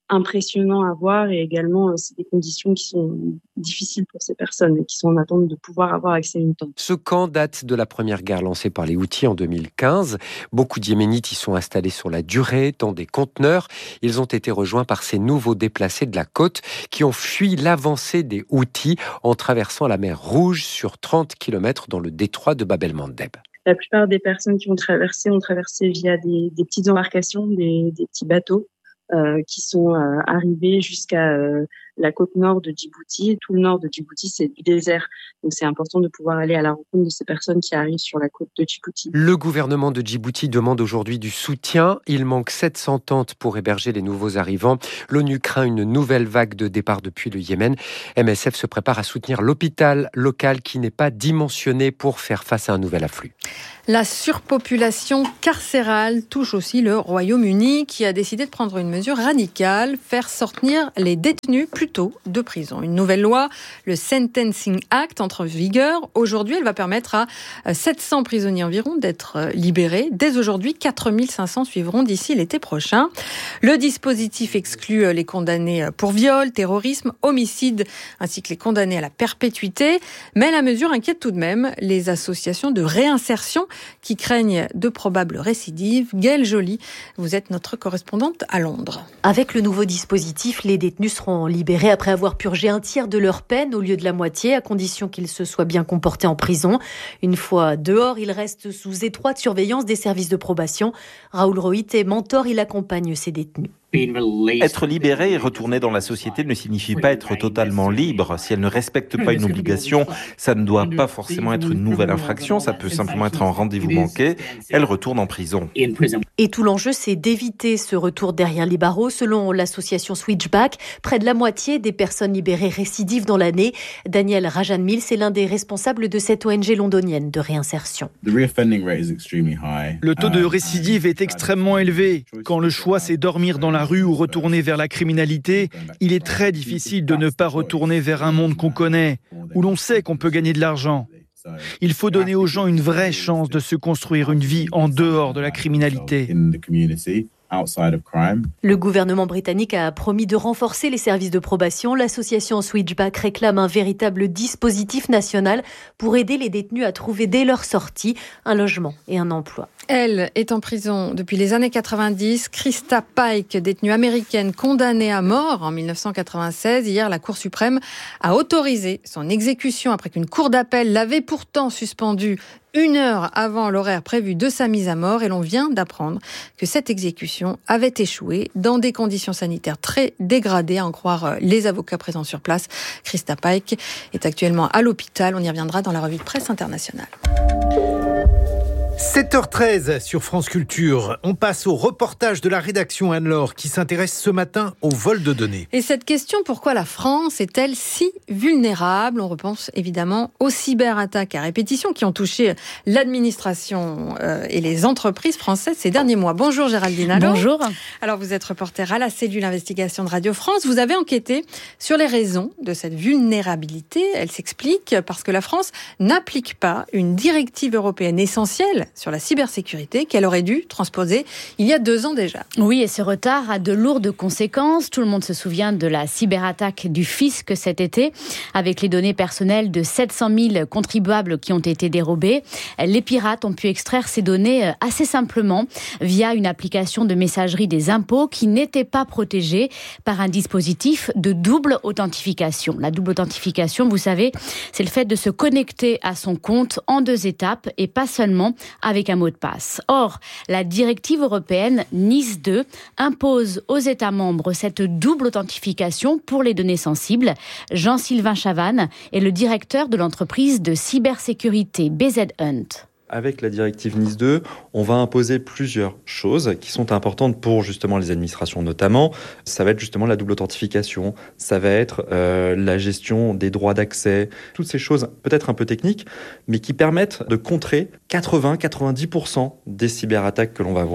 W: impressionnant à voir et également c'est des conditions qui sont difficiles pour ces personnes et qui sont en attente de pouvoir avoir accès à une tente.
V: Ce camp date de la première guerre lancée par les Houthis en 2015. Beaucoup d'Yéménites y sont installés sur la durée dans des conteneurs. Ils ont été rejoints par ces nouveaux déplacés de la côte qui ont fui l'avancée des Houthis en traversant la mer Rouge sur 30 km dans le détroit de Bab el-Mandeb.
W: La plupart des personnes qui ont traversé via des petites embarcations, des petits bateaux. Qui sont arrivés jusqu'à la côte nord de Djibouti. Tout le nord de Djibouti, c'est du désert. Donc, c'est important de pouvoir aller à la rencontre de ces personnes qui arrivent sur la côte de Djibouti.
V: Le gouvernement de Djibouti demande aujourd'hui du soutien. Il manque 700 tentes pour héberger les nouveaux arrivants. L'ONU craint une nouvelle vague de départ depuis le Yémen. MSF se prépare à soutenir l'hôpital local qui n'est pas dimensionné pour faire face à un nouvel afflux.
P: La surpopulation carcérale touche aussi le Royaume-Uni qui a décidé de prendre une mesure radicale, faire sortir les détenus plus tôt de prison. Une nouvelle loi, le Sentencing Act, entre en vigueur. Aujourd'hui, elle va permettre à 700 prisonniers environ d'être libérés. Dès aujourd'hui, 4500 suivront d'ici l'été prochain. Le dispositif exclut les condamnés pour viol, terrorisme, homicide, ainsi que les condamnés à la perpétuité. Mais la mesure inquiète tout de même les associations de réinsertion qui craignent de probables récidives. Gaëlle Joly, vous êtes notre correspondante à Londres.
C: Avec le nouveau dispositif, les détenus seront libérés après avoir purgé un tiers de leur peine au lieu de la moitié, à condition qu'ils se soient bien comportés en prison. Une fois dehors, ils restent sous étroite surveillance des services de probation. Raoul Rohit est mentor, il accompagne ces détenus.
H: Être libéré et retourner dans la société ne signifie pas être totalement libre. Si elle ne respecte pas une obligation, ça ne doit pas forcément être une nouvelle infraction, ça peut simplement être un rendez-vous manqué. Elle retourne en prison.
C: Et tout l'enjeu, c'est d'éviter ce retour derrière les barreaux. Selon l'association Switchback, près de la moitié des personnes libérées récidivent dans l'année. Daniel Rajan-Mills est l'un des responsables de cette ONG londonienne de réinsertion.
I: Le taux de récidive est extrêmement élevé. Quand le choix, c'est dormir dans la rue ou retourner vers la criminalité, il est très difficile de ne pas retourner vers un monde qu'on connaît, où l'on sait qu'on peut gagner de l'argent. Il faut donner aux gens une vraie chance de se construire une vie en dehors de la criminalité.
C: Le gouvernement britannique a promis de renforcer les services de probation. L'association Switchback réclame un véritable dispositif national pour aider les détenus à trouver dès leur sortie un logement et un emploi.
P: Elle est en prison depuis les années 90. Krista Pike, détenue américaine condamnée à mort en 1996. Hier, la Cour suprême a autorisé son exécution après qu'une cour d'appel l'avait pourtant suspendue 1 heure avant l'horaire prévu de sa mise à mort, et l'on vient d'apprendre que cette exécution avait échoué dans des conditions sanitaires très dégradées, à en croire les avocats présents sur place. Krista Pike est actuellement à l'hôpital. On y reviendra dans la revue de presse internationale.
O: 7h13 sur France Culture. On passe au reportage de la rédaction Anne-Laure qui s'intéresse ce matin au vol de données.
P: Et cette question, pourquoi la France est-elle si vulnérable ? On repense évidemment aux cyberattaques à répétition qui ont touché l'administration et les entreprises françaises ces derniers mois. Bonjour Géraldine Allo.
C: Bonjour.
P: Alors vous êtes reporter à la cellule investigation de Radio France. Vous avez enquêté sur les raisons de cette vulnérabilité. Elle s'explique parce que la France n'applique pas une directive européenne essentielle sur la cybersécurité qu'elle aurait dû transposer il y a 2 ans déjà.
X: Oui, et ce retard a de lourdes conséquences. Tout le monde se souvient de la cyberattaque du fisc cet été, avec les données personnelles de 700 000 contribuables qui ont été dérobées. Les pirates ont pu extraire ces données assez simplement via une application de messagerie des impôts qui n'était pas protégée par un dispositif de double authentification. La double authentification, vous savez, c'est le fait de se connecter à son compte en 2 étapes et pas seulement avec un mot de passe. Or, la directive européenne NIS 2 impose aux États membres cette double authentification pour les données sensibles. Jean-Sylvain Chavannes est le directeur de l'entreprise de cybersécurité BZ Hunt.
Y: Avec la directive NIS 2, on va imposer plusieurs choses qui sont importantes pour justement les administrations notamment. Ça va être justement la double authentification, ça va être la gestion des droits d'accès, toutes ces choses peut-être un peu techniques, mais qui permettent de contrer 80-90% des cyberattaques que l'on va voir.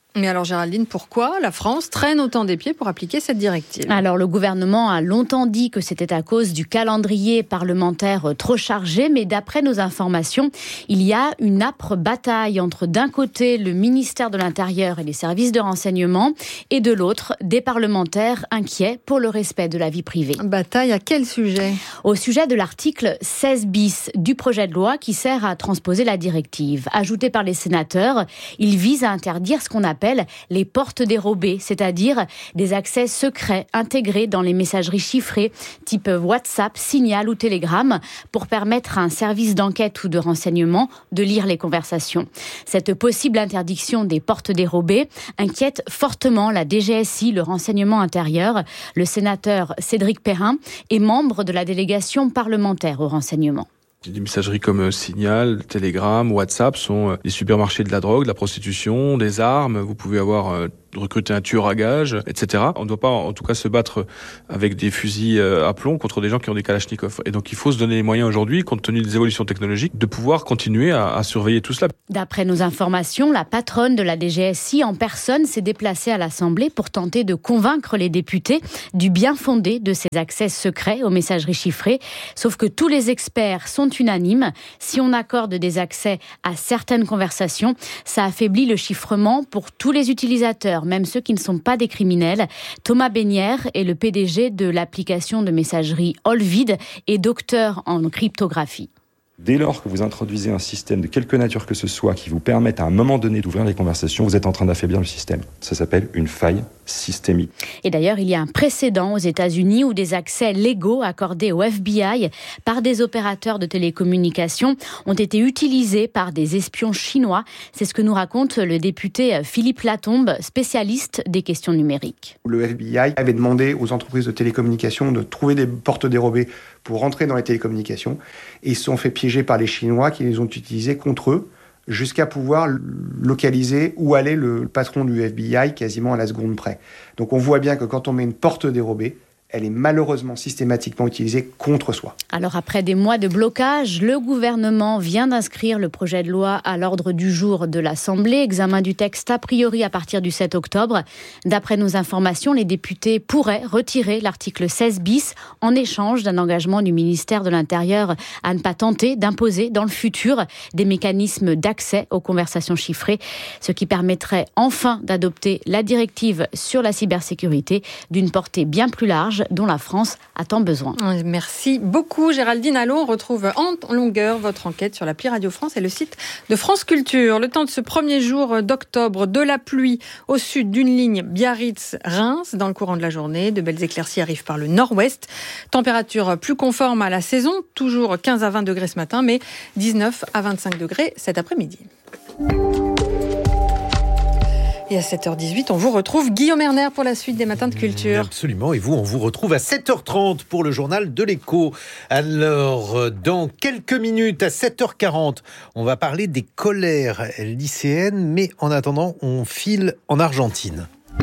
P: Mais alors Géraldine, pourquoi la France traîne autant des pieds pour appliquer cette directive ?
X: Alors le gouvernement a longtemps dit que c'était à cause du calendrier parlementaire trop chargé, mais d'après nos informations, il y a une âpre bataille entre d'un côté le ministère de l'Intérieur et les services de renseignement et de l'autre des parlementaires inquiets pour le respect de la vie privée.
P: Bataille à quel sujet ?
X: Au sujet de l'article 16 bis du projet de loi qui sert à transposer la directive. Ajouté par les sénateurs, il vise à interdire ce qu'on appelle les portes dérobées, c'est-à-dire des accès secrets intégrés dans les messageries chiffrées type WhatsApp, Signal ou Telegram pour permettre à un service d'enquête ou de renseignement de lire les conversations. Cette possible interdiction des portes dérobées inquiète fortement la DGSI, le renseignement intérieur. Le sénateur Cédric Perrin est membre de la délégation parlementaire au renseignement.
E: Des messageries comme Signal, Telegram, WhatsApp sont des supermarchés de la drogue, de la prostitution, des armes. Vous pouvez recruter un tueur à gages, etc. On ne doit pas, en tout cas, se battre avec des fusils à plomb contre des gens qui ont des kalachnikovs. Et donc, il faut se donner les moyens aujourd'hui, compte tenu des évolutions technologiques, de pouvoir continuer à surveiller tout cela.
X: D'après nos informations, la patronne de la DGSI en personne s'est déplacée à l'Assemblée pour tenter de convaincre les députés du bien fondé de ces accès secrets aux messageries chiffrées. Sauf que tous les experts sont unanimes. Si on accorde des accès à certaines conversations, ça affaiblit le chiffrement pour tous les utilisateurs, même ceux qui ne sont pas des criminels. Thomas Bénière est le PDG de l'application de messagerie Olvid et docteur en cryptographie.
F: Dès lors que vous introduisez un système de quelque nature que ce soit qui vous permette à un moment donné d'ouvrir les conversations, vous êtes en train d'affaiblir le système. Ça s'appelle une faille systémique.
X: Et d'ailleurs, il y a un précédent aux États-Unis où des accès légaux accordés au FBI par des opérateurs de télécommunications ont été utilisés par des espions chinois. C'est ce que nous raconte le député Philippe Latombe, spécialiste des questions numériques.
G: Le FBI avait demandé aux entreprises de télécommunications de trouver des portes dérobées pour rentrer dans les télécommunications et ils se sont fait piéger par les Chinois qui les ont utilisés contre eux jusqu'à pouvoir localiser où allait le patron du FBI quasiment à la seconde près. Donc on voit bien que quand on met une porte dérobée, elle est malheureusement systématiquement utilisée contre soi.
X: Alors après des mois de blocage, le gouvernement vient d'inscrire le projet de loi à l'ordre du jour de l'Assemblée. Examen du texte a priori à partir du 7 octobre. D'après nos informations, les députés pourraient retirer l'article 16 bis en échange d'un engagement du ministère de l'Intérieur à ne pas tenter d'imposer dans le futur des mécanismes d'accès aux conversations chiffrées, ce qui permettrait enfin d'adopter la directive sur la cybersécurité d'une portée bien plus large dont la France a tant besoin.
P: Merci beaucoup Géraldine Allot. On retrouve en longueur votre enquête sur l'appli Radio France et le site de France Culture. Le temps de ce premier jour d'octobre, de la pluie au sud d'une ligne Biarritz-Reims dans le courant de la journée. De belles éclaircies arrivent par le nord-ouest. Température plus conforme à la saison, toujours 15 à 20 degrés ce matin, mais 19 à 25 degrés cet après-midi. Et à 7h18, on vous retrouve Guillaume Erner pour la suite des Matins de Culture.
O: Absolument, et vous, on vous retrouve à 7h30 pour le journal de l'Écho. Alors, dans quelques minutes, à 7h40, on va parler des colères lycéennes, mais en attendant, on file en Argentine.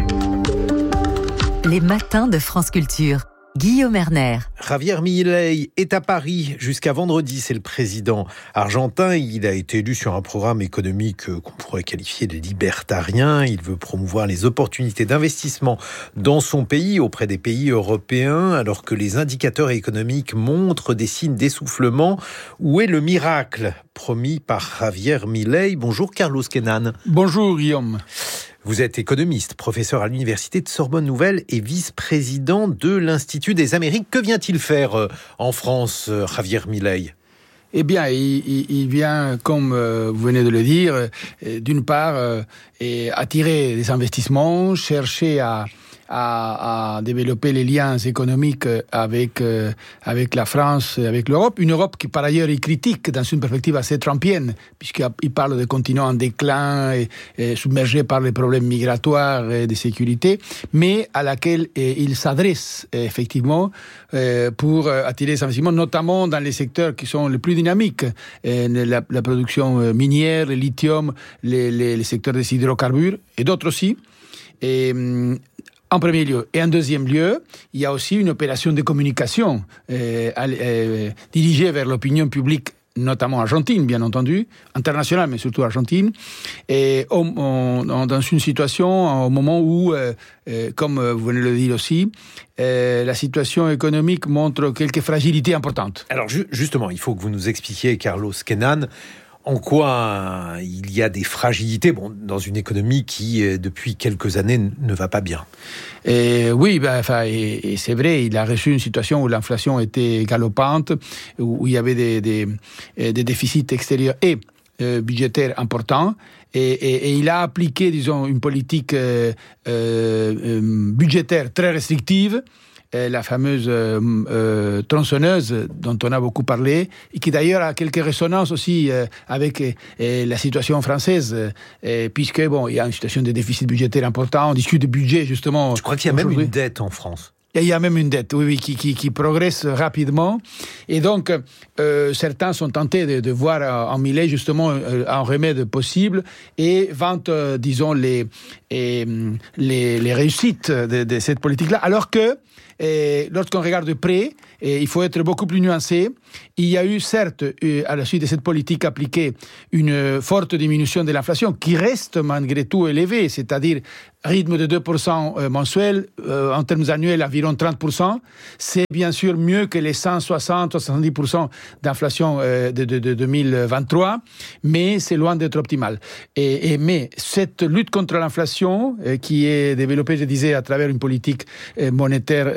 D: Les Matins de France Culture. Guillaume Erner.
O: Javier Milei est à Paris jusqu'à vendredi. C'est le président argentin. Il a été élu sur un programme économique qu'on pourrait qualifier de libertarien. Il veut promouvoir les opportunités d'investissement dans son pays, auprès des pays européens, alors que les indicateurs économiques montrent des signes d'essoufflement. Où est le miracle promis par Javier Milei? Bonjour Carlos Kenan.
J: Bonjour Guillaume.
O: Vous êtes économiste, professeur à l'université de Sorbonne Nouvelle et vice-président de l'Institut des Amériques. Que vient-il faire en France, Javier Milei ?
J: Eh bien, il vient, comme vous venez de le dire, d'une part, attirer des investissements, chercher à développer les liens économiques avec la France et avec l'Europe. Une Europe qui, par ailleurs, est critique dans une perspective assez trumpienne, puisqu'il parle de continent en déclin et submergé par les problèmes migratoires et de sécurité, mais à laquelle il s'adresse effectivement pour attirer les investissements, notamment dans les secteurs qui sont les plus dynamiques, la production minière, le lithium, les secteurs des hydrocarbures et d'autres aussi. En premier lieu. Et en deuxième lieu, il y a aussi une opération de communication dirigée vers l'opinion publique notamment Argentine, bien entendu, internationale, mais surtout Argentine, et dans une situation, au moment où, comme vous venez de le dire aussi, la situation économique montre quelques fragilités importantes.
O: Alors justement, il faut que vous nous expliquiez, Carlos Quenan, en quoi il y a des fragilités dans une économie qui, depuis quelques années, ne va pas bien.
J: Oui, et c'est vrai, il a reçu une situation où l'inflation était galopante, où il y avait des déficits extérieurs et budgétaires importants. Et il a appliqué, disons, une politique budgétaire très restrictive, la fameuse tronçonneuse dont on a beaucoup parlé, et qui d'ailleurs a quelques résonances aussi avec la situation française, puisque il y a une situation de déficit budgétaire important, on discute de budget justement.
O: Je crois qu'il y a même une dette en France.
J: Il y a même une dette, oui, qui progresse rapidement. Et donc, certains sont tentés de voir en Milei justement un remède possible et vantent, disons, les réussites de cette politique-là. Alors que, lorsqu'on regarde de près, il faut être beaucoup plus nuancé. Il y a eu, certes, à la suite de cette politique appliquée, une forte diminution de l'inflation qui reste malgré tout élevée, c'est-à-dire rythme de 2% mensuel, en termes annuels environ 30%. C'est bien sûr mieux que les 160-170% d'inflation de 2023, mais c'est loin d'être optimal. Mais cette lutte contre l'inflation, qui est développée, je disais, à travers une politique monétaire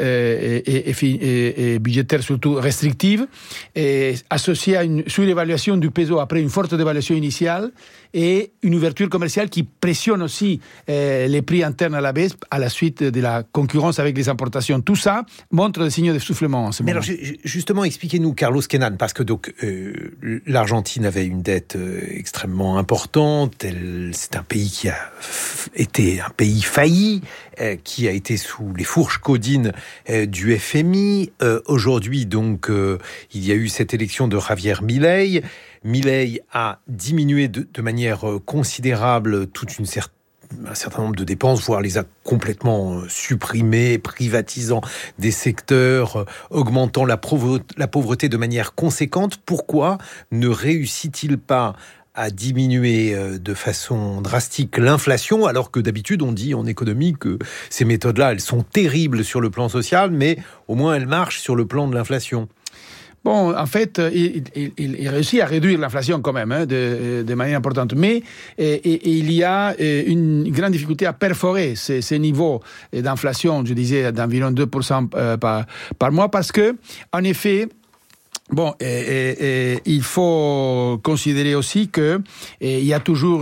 J: et budgétaire surtout restrictive, associée à une surévaluation du peso après une forte dévaluation initiale et une ouverture commerciale qui pressionne aussi les prix internes à la baisse à la suite de la concurrence avec les importations. Tout ça montre des signes d'essoufflement en ce moment.
O: Mais alors, justement, expliquez-nous, Carlos Quenan, parce que donc l'Argentine avait une dette extrêmement importante. C'est un pays qui a été un pays failli, qui a été sous les fourches caudines du FMI. Aujourd'hui, donc, il y a eu cette élection de Javier Milei. Milei a diminué de manière considérable un certain nombre de dépenses, voire les a complètement supprimées, privatisant des secteurs, augmentant la pauvreté de manière conséquente. Pourquoi ne réussit-il pas à diminuer de façon drastique l'inflation, alors que d'habitude on dit en économie que ces méthodes-là, elles sont terribles sur le plan social, mais au moins elles marchent sur le plan de l'inflation?
J: Bon, en fait, il réussit à réduire l'inflation quand même, de manière importante. Mais il y a une grande difficulté à perforer ces niveaux d'inflation, je disais, d'environ 2% par mois, parce que, en effet, bon, il faut considérer aussi que il y a toujours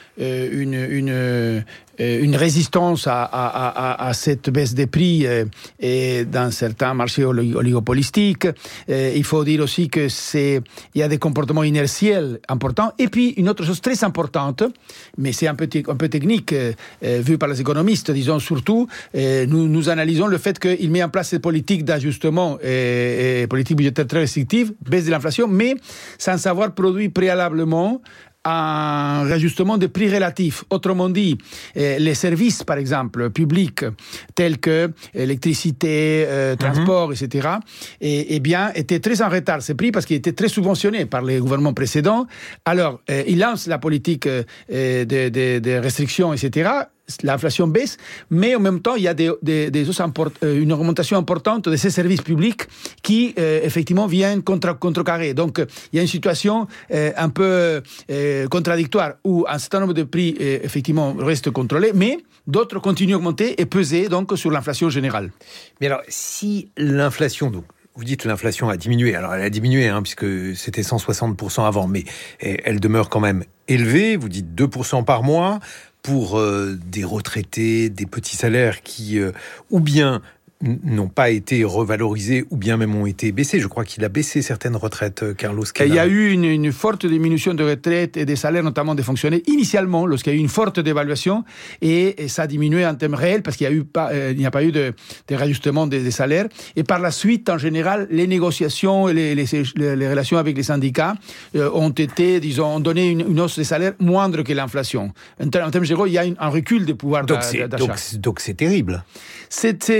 J: une résistance à cette baisse des prix et dans certains marchés oligopolistiques. Il faut dire aussi que il y a des comportements inertiels importants. Et puis, une autre chose très importante, mais c'est un peu technique, vu par les économistes, disons surtout, nous analysons le fait qu'il met en place cette politique d'ajustement et politique budgétaire très restrictive, baisse de l'inflation, mais sans avoir produit préalablement un réajustement des prix relatifs. Autrement dit, les services, par exemple, publics, tels que électricité, transport, etc., étaient très en retard, ces prix, parce qu'ils étaient très subventionnés par les gouvernements précédents. Alors, ils lancent la politique de restrictions, etc., l'inflation baisse, mais en même temps, il y a une augmentation importante de ces services publics qui, effectivement, viennent contrecarrer. Donc, il y a une situation un peu contradictoire où un certain nombre de prix, effectivement, restent contrôlés, mais d'autres continuent à augmenter et peser donc sur l'inflation générale.
O: Mais alors, si l'inflation, donc, vous dites que l'inflation a diminué. Alors, elle a diminué, puisque c'était 160% avant, mais elle demeure quand même élevée. Vous dites 2% par mois pour des retraités, des petits salaires qui, ou bien n'ont pas été revalorisés, ou bien même ont été baissés. Je crois qu'il a baissé certaines retraites, Carlos Quenan.
J: Il y a eu une forte diminution de retraites et des salaires, notamment des fonctionnaires, initialement, lorsqu'il y a eu une forte dévaluation, et ça a diminué en termes réels, parce qu'il n'y a pas eu de réajustement des salaires. Et par la suite, en général, les négociations et les relations avec les syndicats ont donné une hausse des salaires moindre que l'inflation. En termes généraux, il y a un recul des pouvoirs d'achat.
O: Donc c'est terrible.
J: C'est très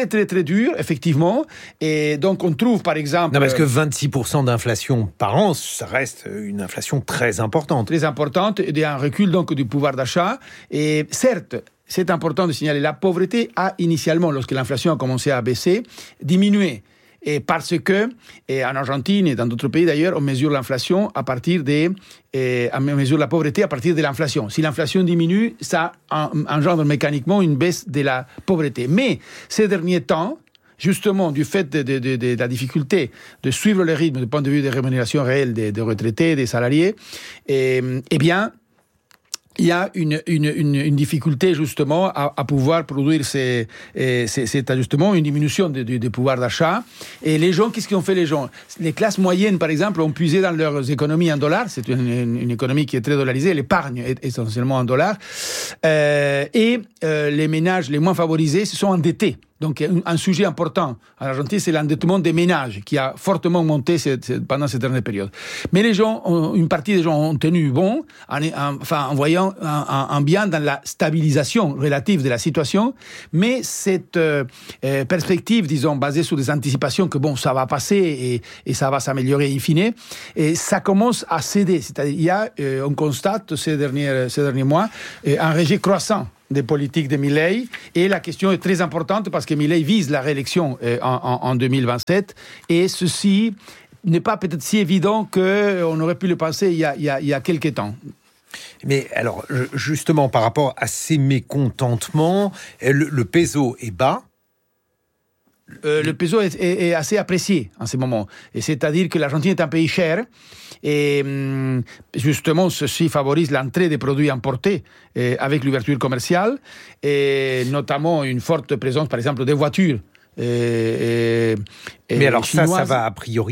J: très, très, très dur, effectivement. Et donc, on trouve, par exemple...
O: Non, parce que 26% d'inflation par an, ça reste une inflation très importante.
J: Très importante, et un recul donc du pouvoir d'achat. Et certes, c'est important de signaler, la pauvreté a initialement, lorsque l'inflation a commencé à baisser, diminué. Et parce que, en Argentine et dans d'autres pays d'ailleurs, on mesure l'inflation à partir on mesure la pauvreté à partir de l'inflation. Si l'inflation diminue, ça engendre mécaniquement une baisse de la pauvreté. Mais ces derniers temps, justement, du fait de la difficulté de suivre le rythme du point de vue des rémunérations réelles des retraités, des salariés, eh bien, il y a une difficulté justement à pouvoir produire cet ajustement, une diminution du pouvoir d'achat. Et les gens, qu'est-ce qu'ont fait les gens? Les classes moyennes, par exemple, ont puisé dans leurs économies en dollars. C'est une économie qui est très dollarisée. L'épargne est essentiellement en dollars. Les ménages les moins favorisés se sont endettés. Donc, un sujet important en Argentine, c'est l'endettement des ménages qui a fortement monté pendant cette dernière période. Mais une partie des gens ont tenu bon, en voyant un bien dans la stabilisation relative de la situation. Mais cette perspective, disons, basée sur des anticipations que bon, ça va passer et ça va s'améliorer in fine, et ça commence à céder. C'est-à-dire, on constate ces derniers mois un rejet croissant des politiques de Milei, et la question est très importante parce que Milei vise la réélection en 2027, et ceci n'est pas peut-être si évident qu'on aurait pu le penser il y a quelques temps.
O: Mais alors, justement, par rapport à ces mécontentements, le peso est bas.
J: Le peso est assez apprécié en ce moment. Et c'est-à-dire que l'Argentine est un pays cher. Et justement, ceci favorise l'entrée des produits importés avec l'ouverture commerciale. Et notamment une forte présence, par exemple, des voitures. Mais
O: alors
J: chinoises.
O: ça va a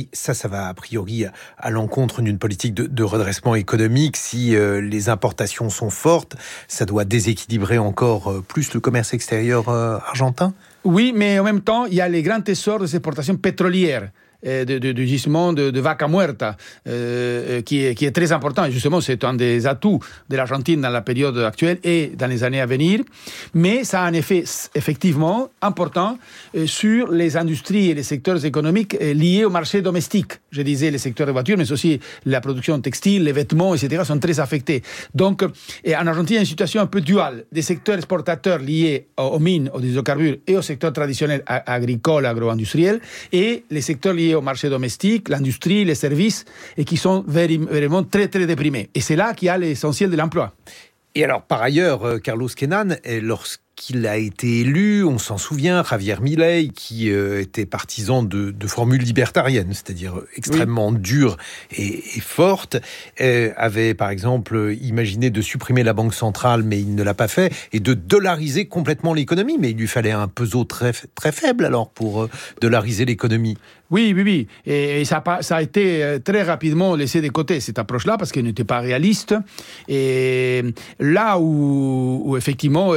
O: priori à l'encontre d'une politique de redressement économique. Si les importations sont fortes, ça doit déséquilibrer encore plus le commerce extérieur argentin.
J: Oui, mais en même temps, il y a les grands trésors des exportations pétrolières. Du gisement de Vaca Muerta, qui est très important. Et justement, c'est un des atouts de l'Argentine dans la période actuelle et dans les années à venir. Mais ça a un effet effectivement important sur les industries et les secteurs économiques liés au marché domestique. Je disais les secteurs des voitures, mais aussi la production textile, les vêtements, etc. sont très affectés. Donc, en Argentine, il y a une situation un peu duale. Des secteurs exportateurs liés aux mines, aux hydrocarbures et au secteur traditionnel agricole, agro-industriel, et les secteurs liés au marché domestique, l'industrie, les services, et qui sont vraiment très, très déprimés. Et c'est là qu'il y a l'essentiel de l'emploi.
O: Et alors, par ailleurs, Carlos Kenan, lorsqu'il a été élu, on s'en souvient, Javier Milei, qui était partisan de formules libertariennes, c'est-à-dire extrêmement dures et fortes, avait par exemple imaginé de supprimer la banque centrale, mais il ne l'a pas fait, et de dollariser complètement l'économie. Mais il lui fallait un peso très, très faible alors pour dollariser l'économie.
J: Oui. Et ça a été très rapidement laissé de côté, cette approche-là, parce qu'elle n'était pas réaliste. Et là où effectivement,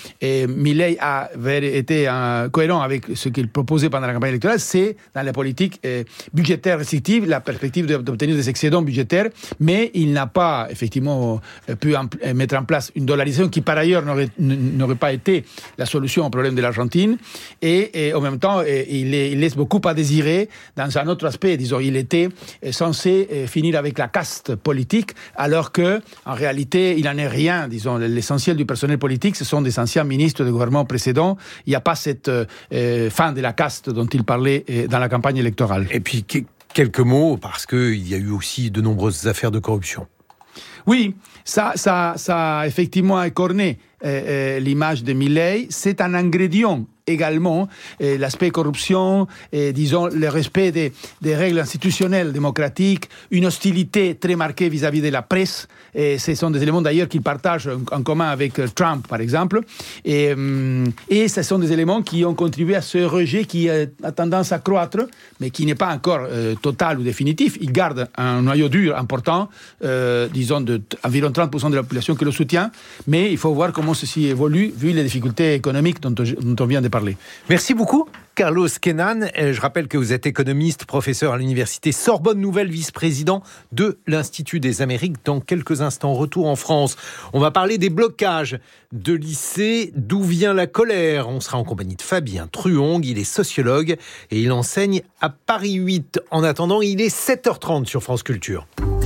J: Milei avait été cohérent avec ce qu'il proposait pendant la campagne électorale, c'est dans la politique budgétaire restrictive, la perspective d'obtenir des excédents budgétaires, mais il n'a pas effectivement pu mettre en place une dollarisation qui, par ailleurs, n'aurait pas été la solution au problème de l'Argentine. Et en même temps, il laisse beaucoup à désirer dans un autre aspect. Disons, il était censé finir avec la caste politique, alors que, en réalité, il n'en est rien. Disons, l'essentiel du personnel politique, ce sont des anciens ministres du gouvernement précédent. Il n'y a pas cette fin de la caste dont il parlait dans la campagne électorale.
O: Et puis, quelques mots, parce qu'il y a eu aussi de nombreuses affaires de corruption.
J: Oui, ça a effectivement écorné l'image de Milei. C'est un ingrédient également, l'aspect corruption, disons, le respect des règles institutionnelles démocratiques, une hostilité très marquée vis-à-vis de la presse. Et ce sont des éléments d'ailleurs qu'il partage en commun avec Trump, par exemple. Et ce sont des éléments qui ont contribué à ce rejet qui a tendance à croître, mais qui n'est pas encore total ou définitif. Il garde un noyau dur important, disons, environ 30% de la population qui le soutient, mais il faut voir comment comment ceci évolue vu les difficultés économiques dont on vient de parler.
O: Merci beaucoup, Carlos Kenan. Je rappelle que vous êtes économiste, professeur à l'université Sorbonne Nouvelle, vice-président de l'Institut des Amériques. Dans quelques instants, retour en France. On va parler des blocages de lycées. D'où vient la colère ? On sera en compagnie de Fabien Truong. Il est sociologue et il enseigne à Paris 8. En attendant, il est 7h30 sur France Culture.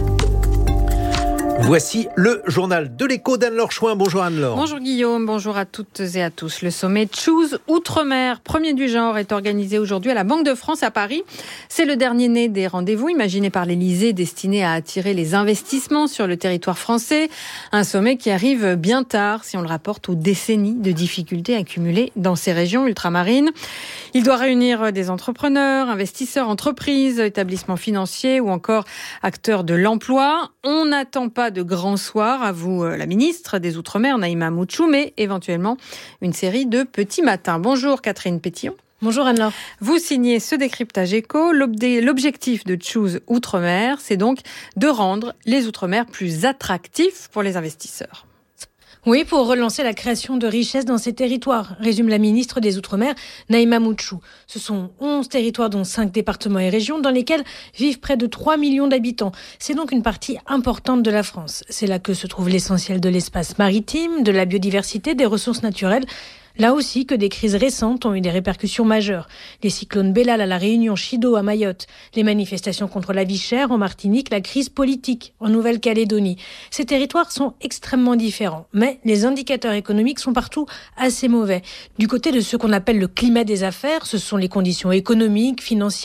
O: Voici le journal de l'écho d'Anne-Laure Chouin. Bonjour Anne-Laure.
P: Bonjour Guillaume, bonjour à toutes et à tous. Le sommet Choose Outre-mer, premier du genre, est organisé aujourd'hui à la Banque de France à Paris. C'est le dernier né des rendez-vous imaginés par l'Élysée destinés à attirer les investissements sur le territoire français. Un sommet qui arrive bien tard si on le rapporte aux décennies de difficultés accumulées dans ces régions ultramarines. Il doit réunir des entrepreneurs, investisseurs, entreprises, établissements financiers ou encore acteurs de l'emploi. On n'attend pas de grand soir, avoue la ministre des Outre-mer, Naïma Moutchou, mais éventuellement une série de petits matins. Bonjour Catherine Pétillon.
B: Bonjour Anne-Laure.
P: Vous signez ce décryptage éco. L'objectif de Choose Outre-mer, c'est donc de rendre les Outre-mer plus attractifs pour les investisseurs.
B: Oui, pour relancer la création de richesses dans ces territoires, résume la ministre des Outre-mer, Naïma Moutchou. Ce sont 11 territoires, dont 5 départements et régions, dans lesquels vivent près de 3 millions d'habitants. C'est donc une partie importante de la France. C'est là que se trouve l'essentiel de l'espace maritime, de la biodiversité, des ressources naturelles. Là aussi que des crises récentes ont eu des répercussions majeures. Les cyclones Bellal à La Réunion, Chido à Mayotte, les manifestations contre la vie chère en Martinique, la crise politique en Nouvelle-Calédonie. Ces territoires sont extrêmement différents, mais les indicateurs économiques sont partout assez mauvais. Du côté de ce qu'on appelle le climat des affaires, ce sont les conditions économiques, financières,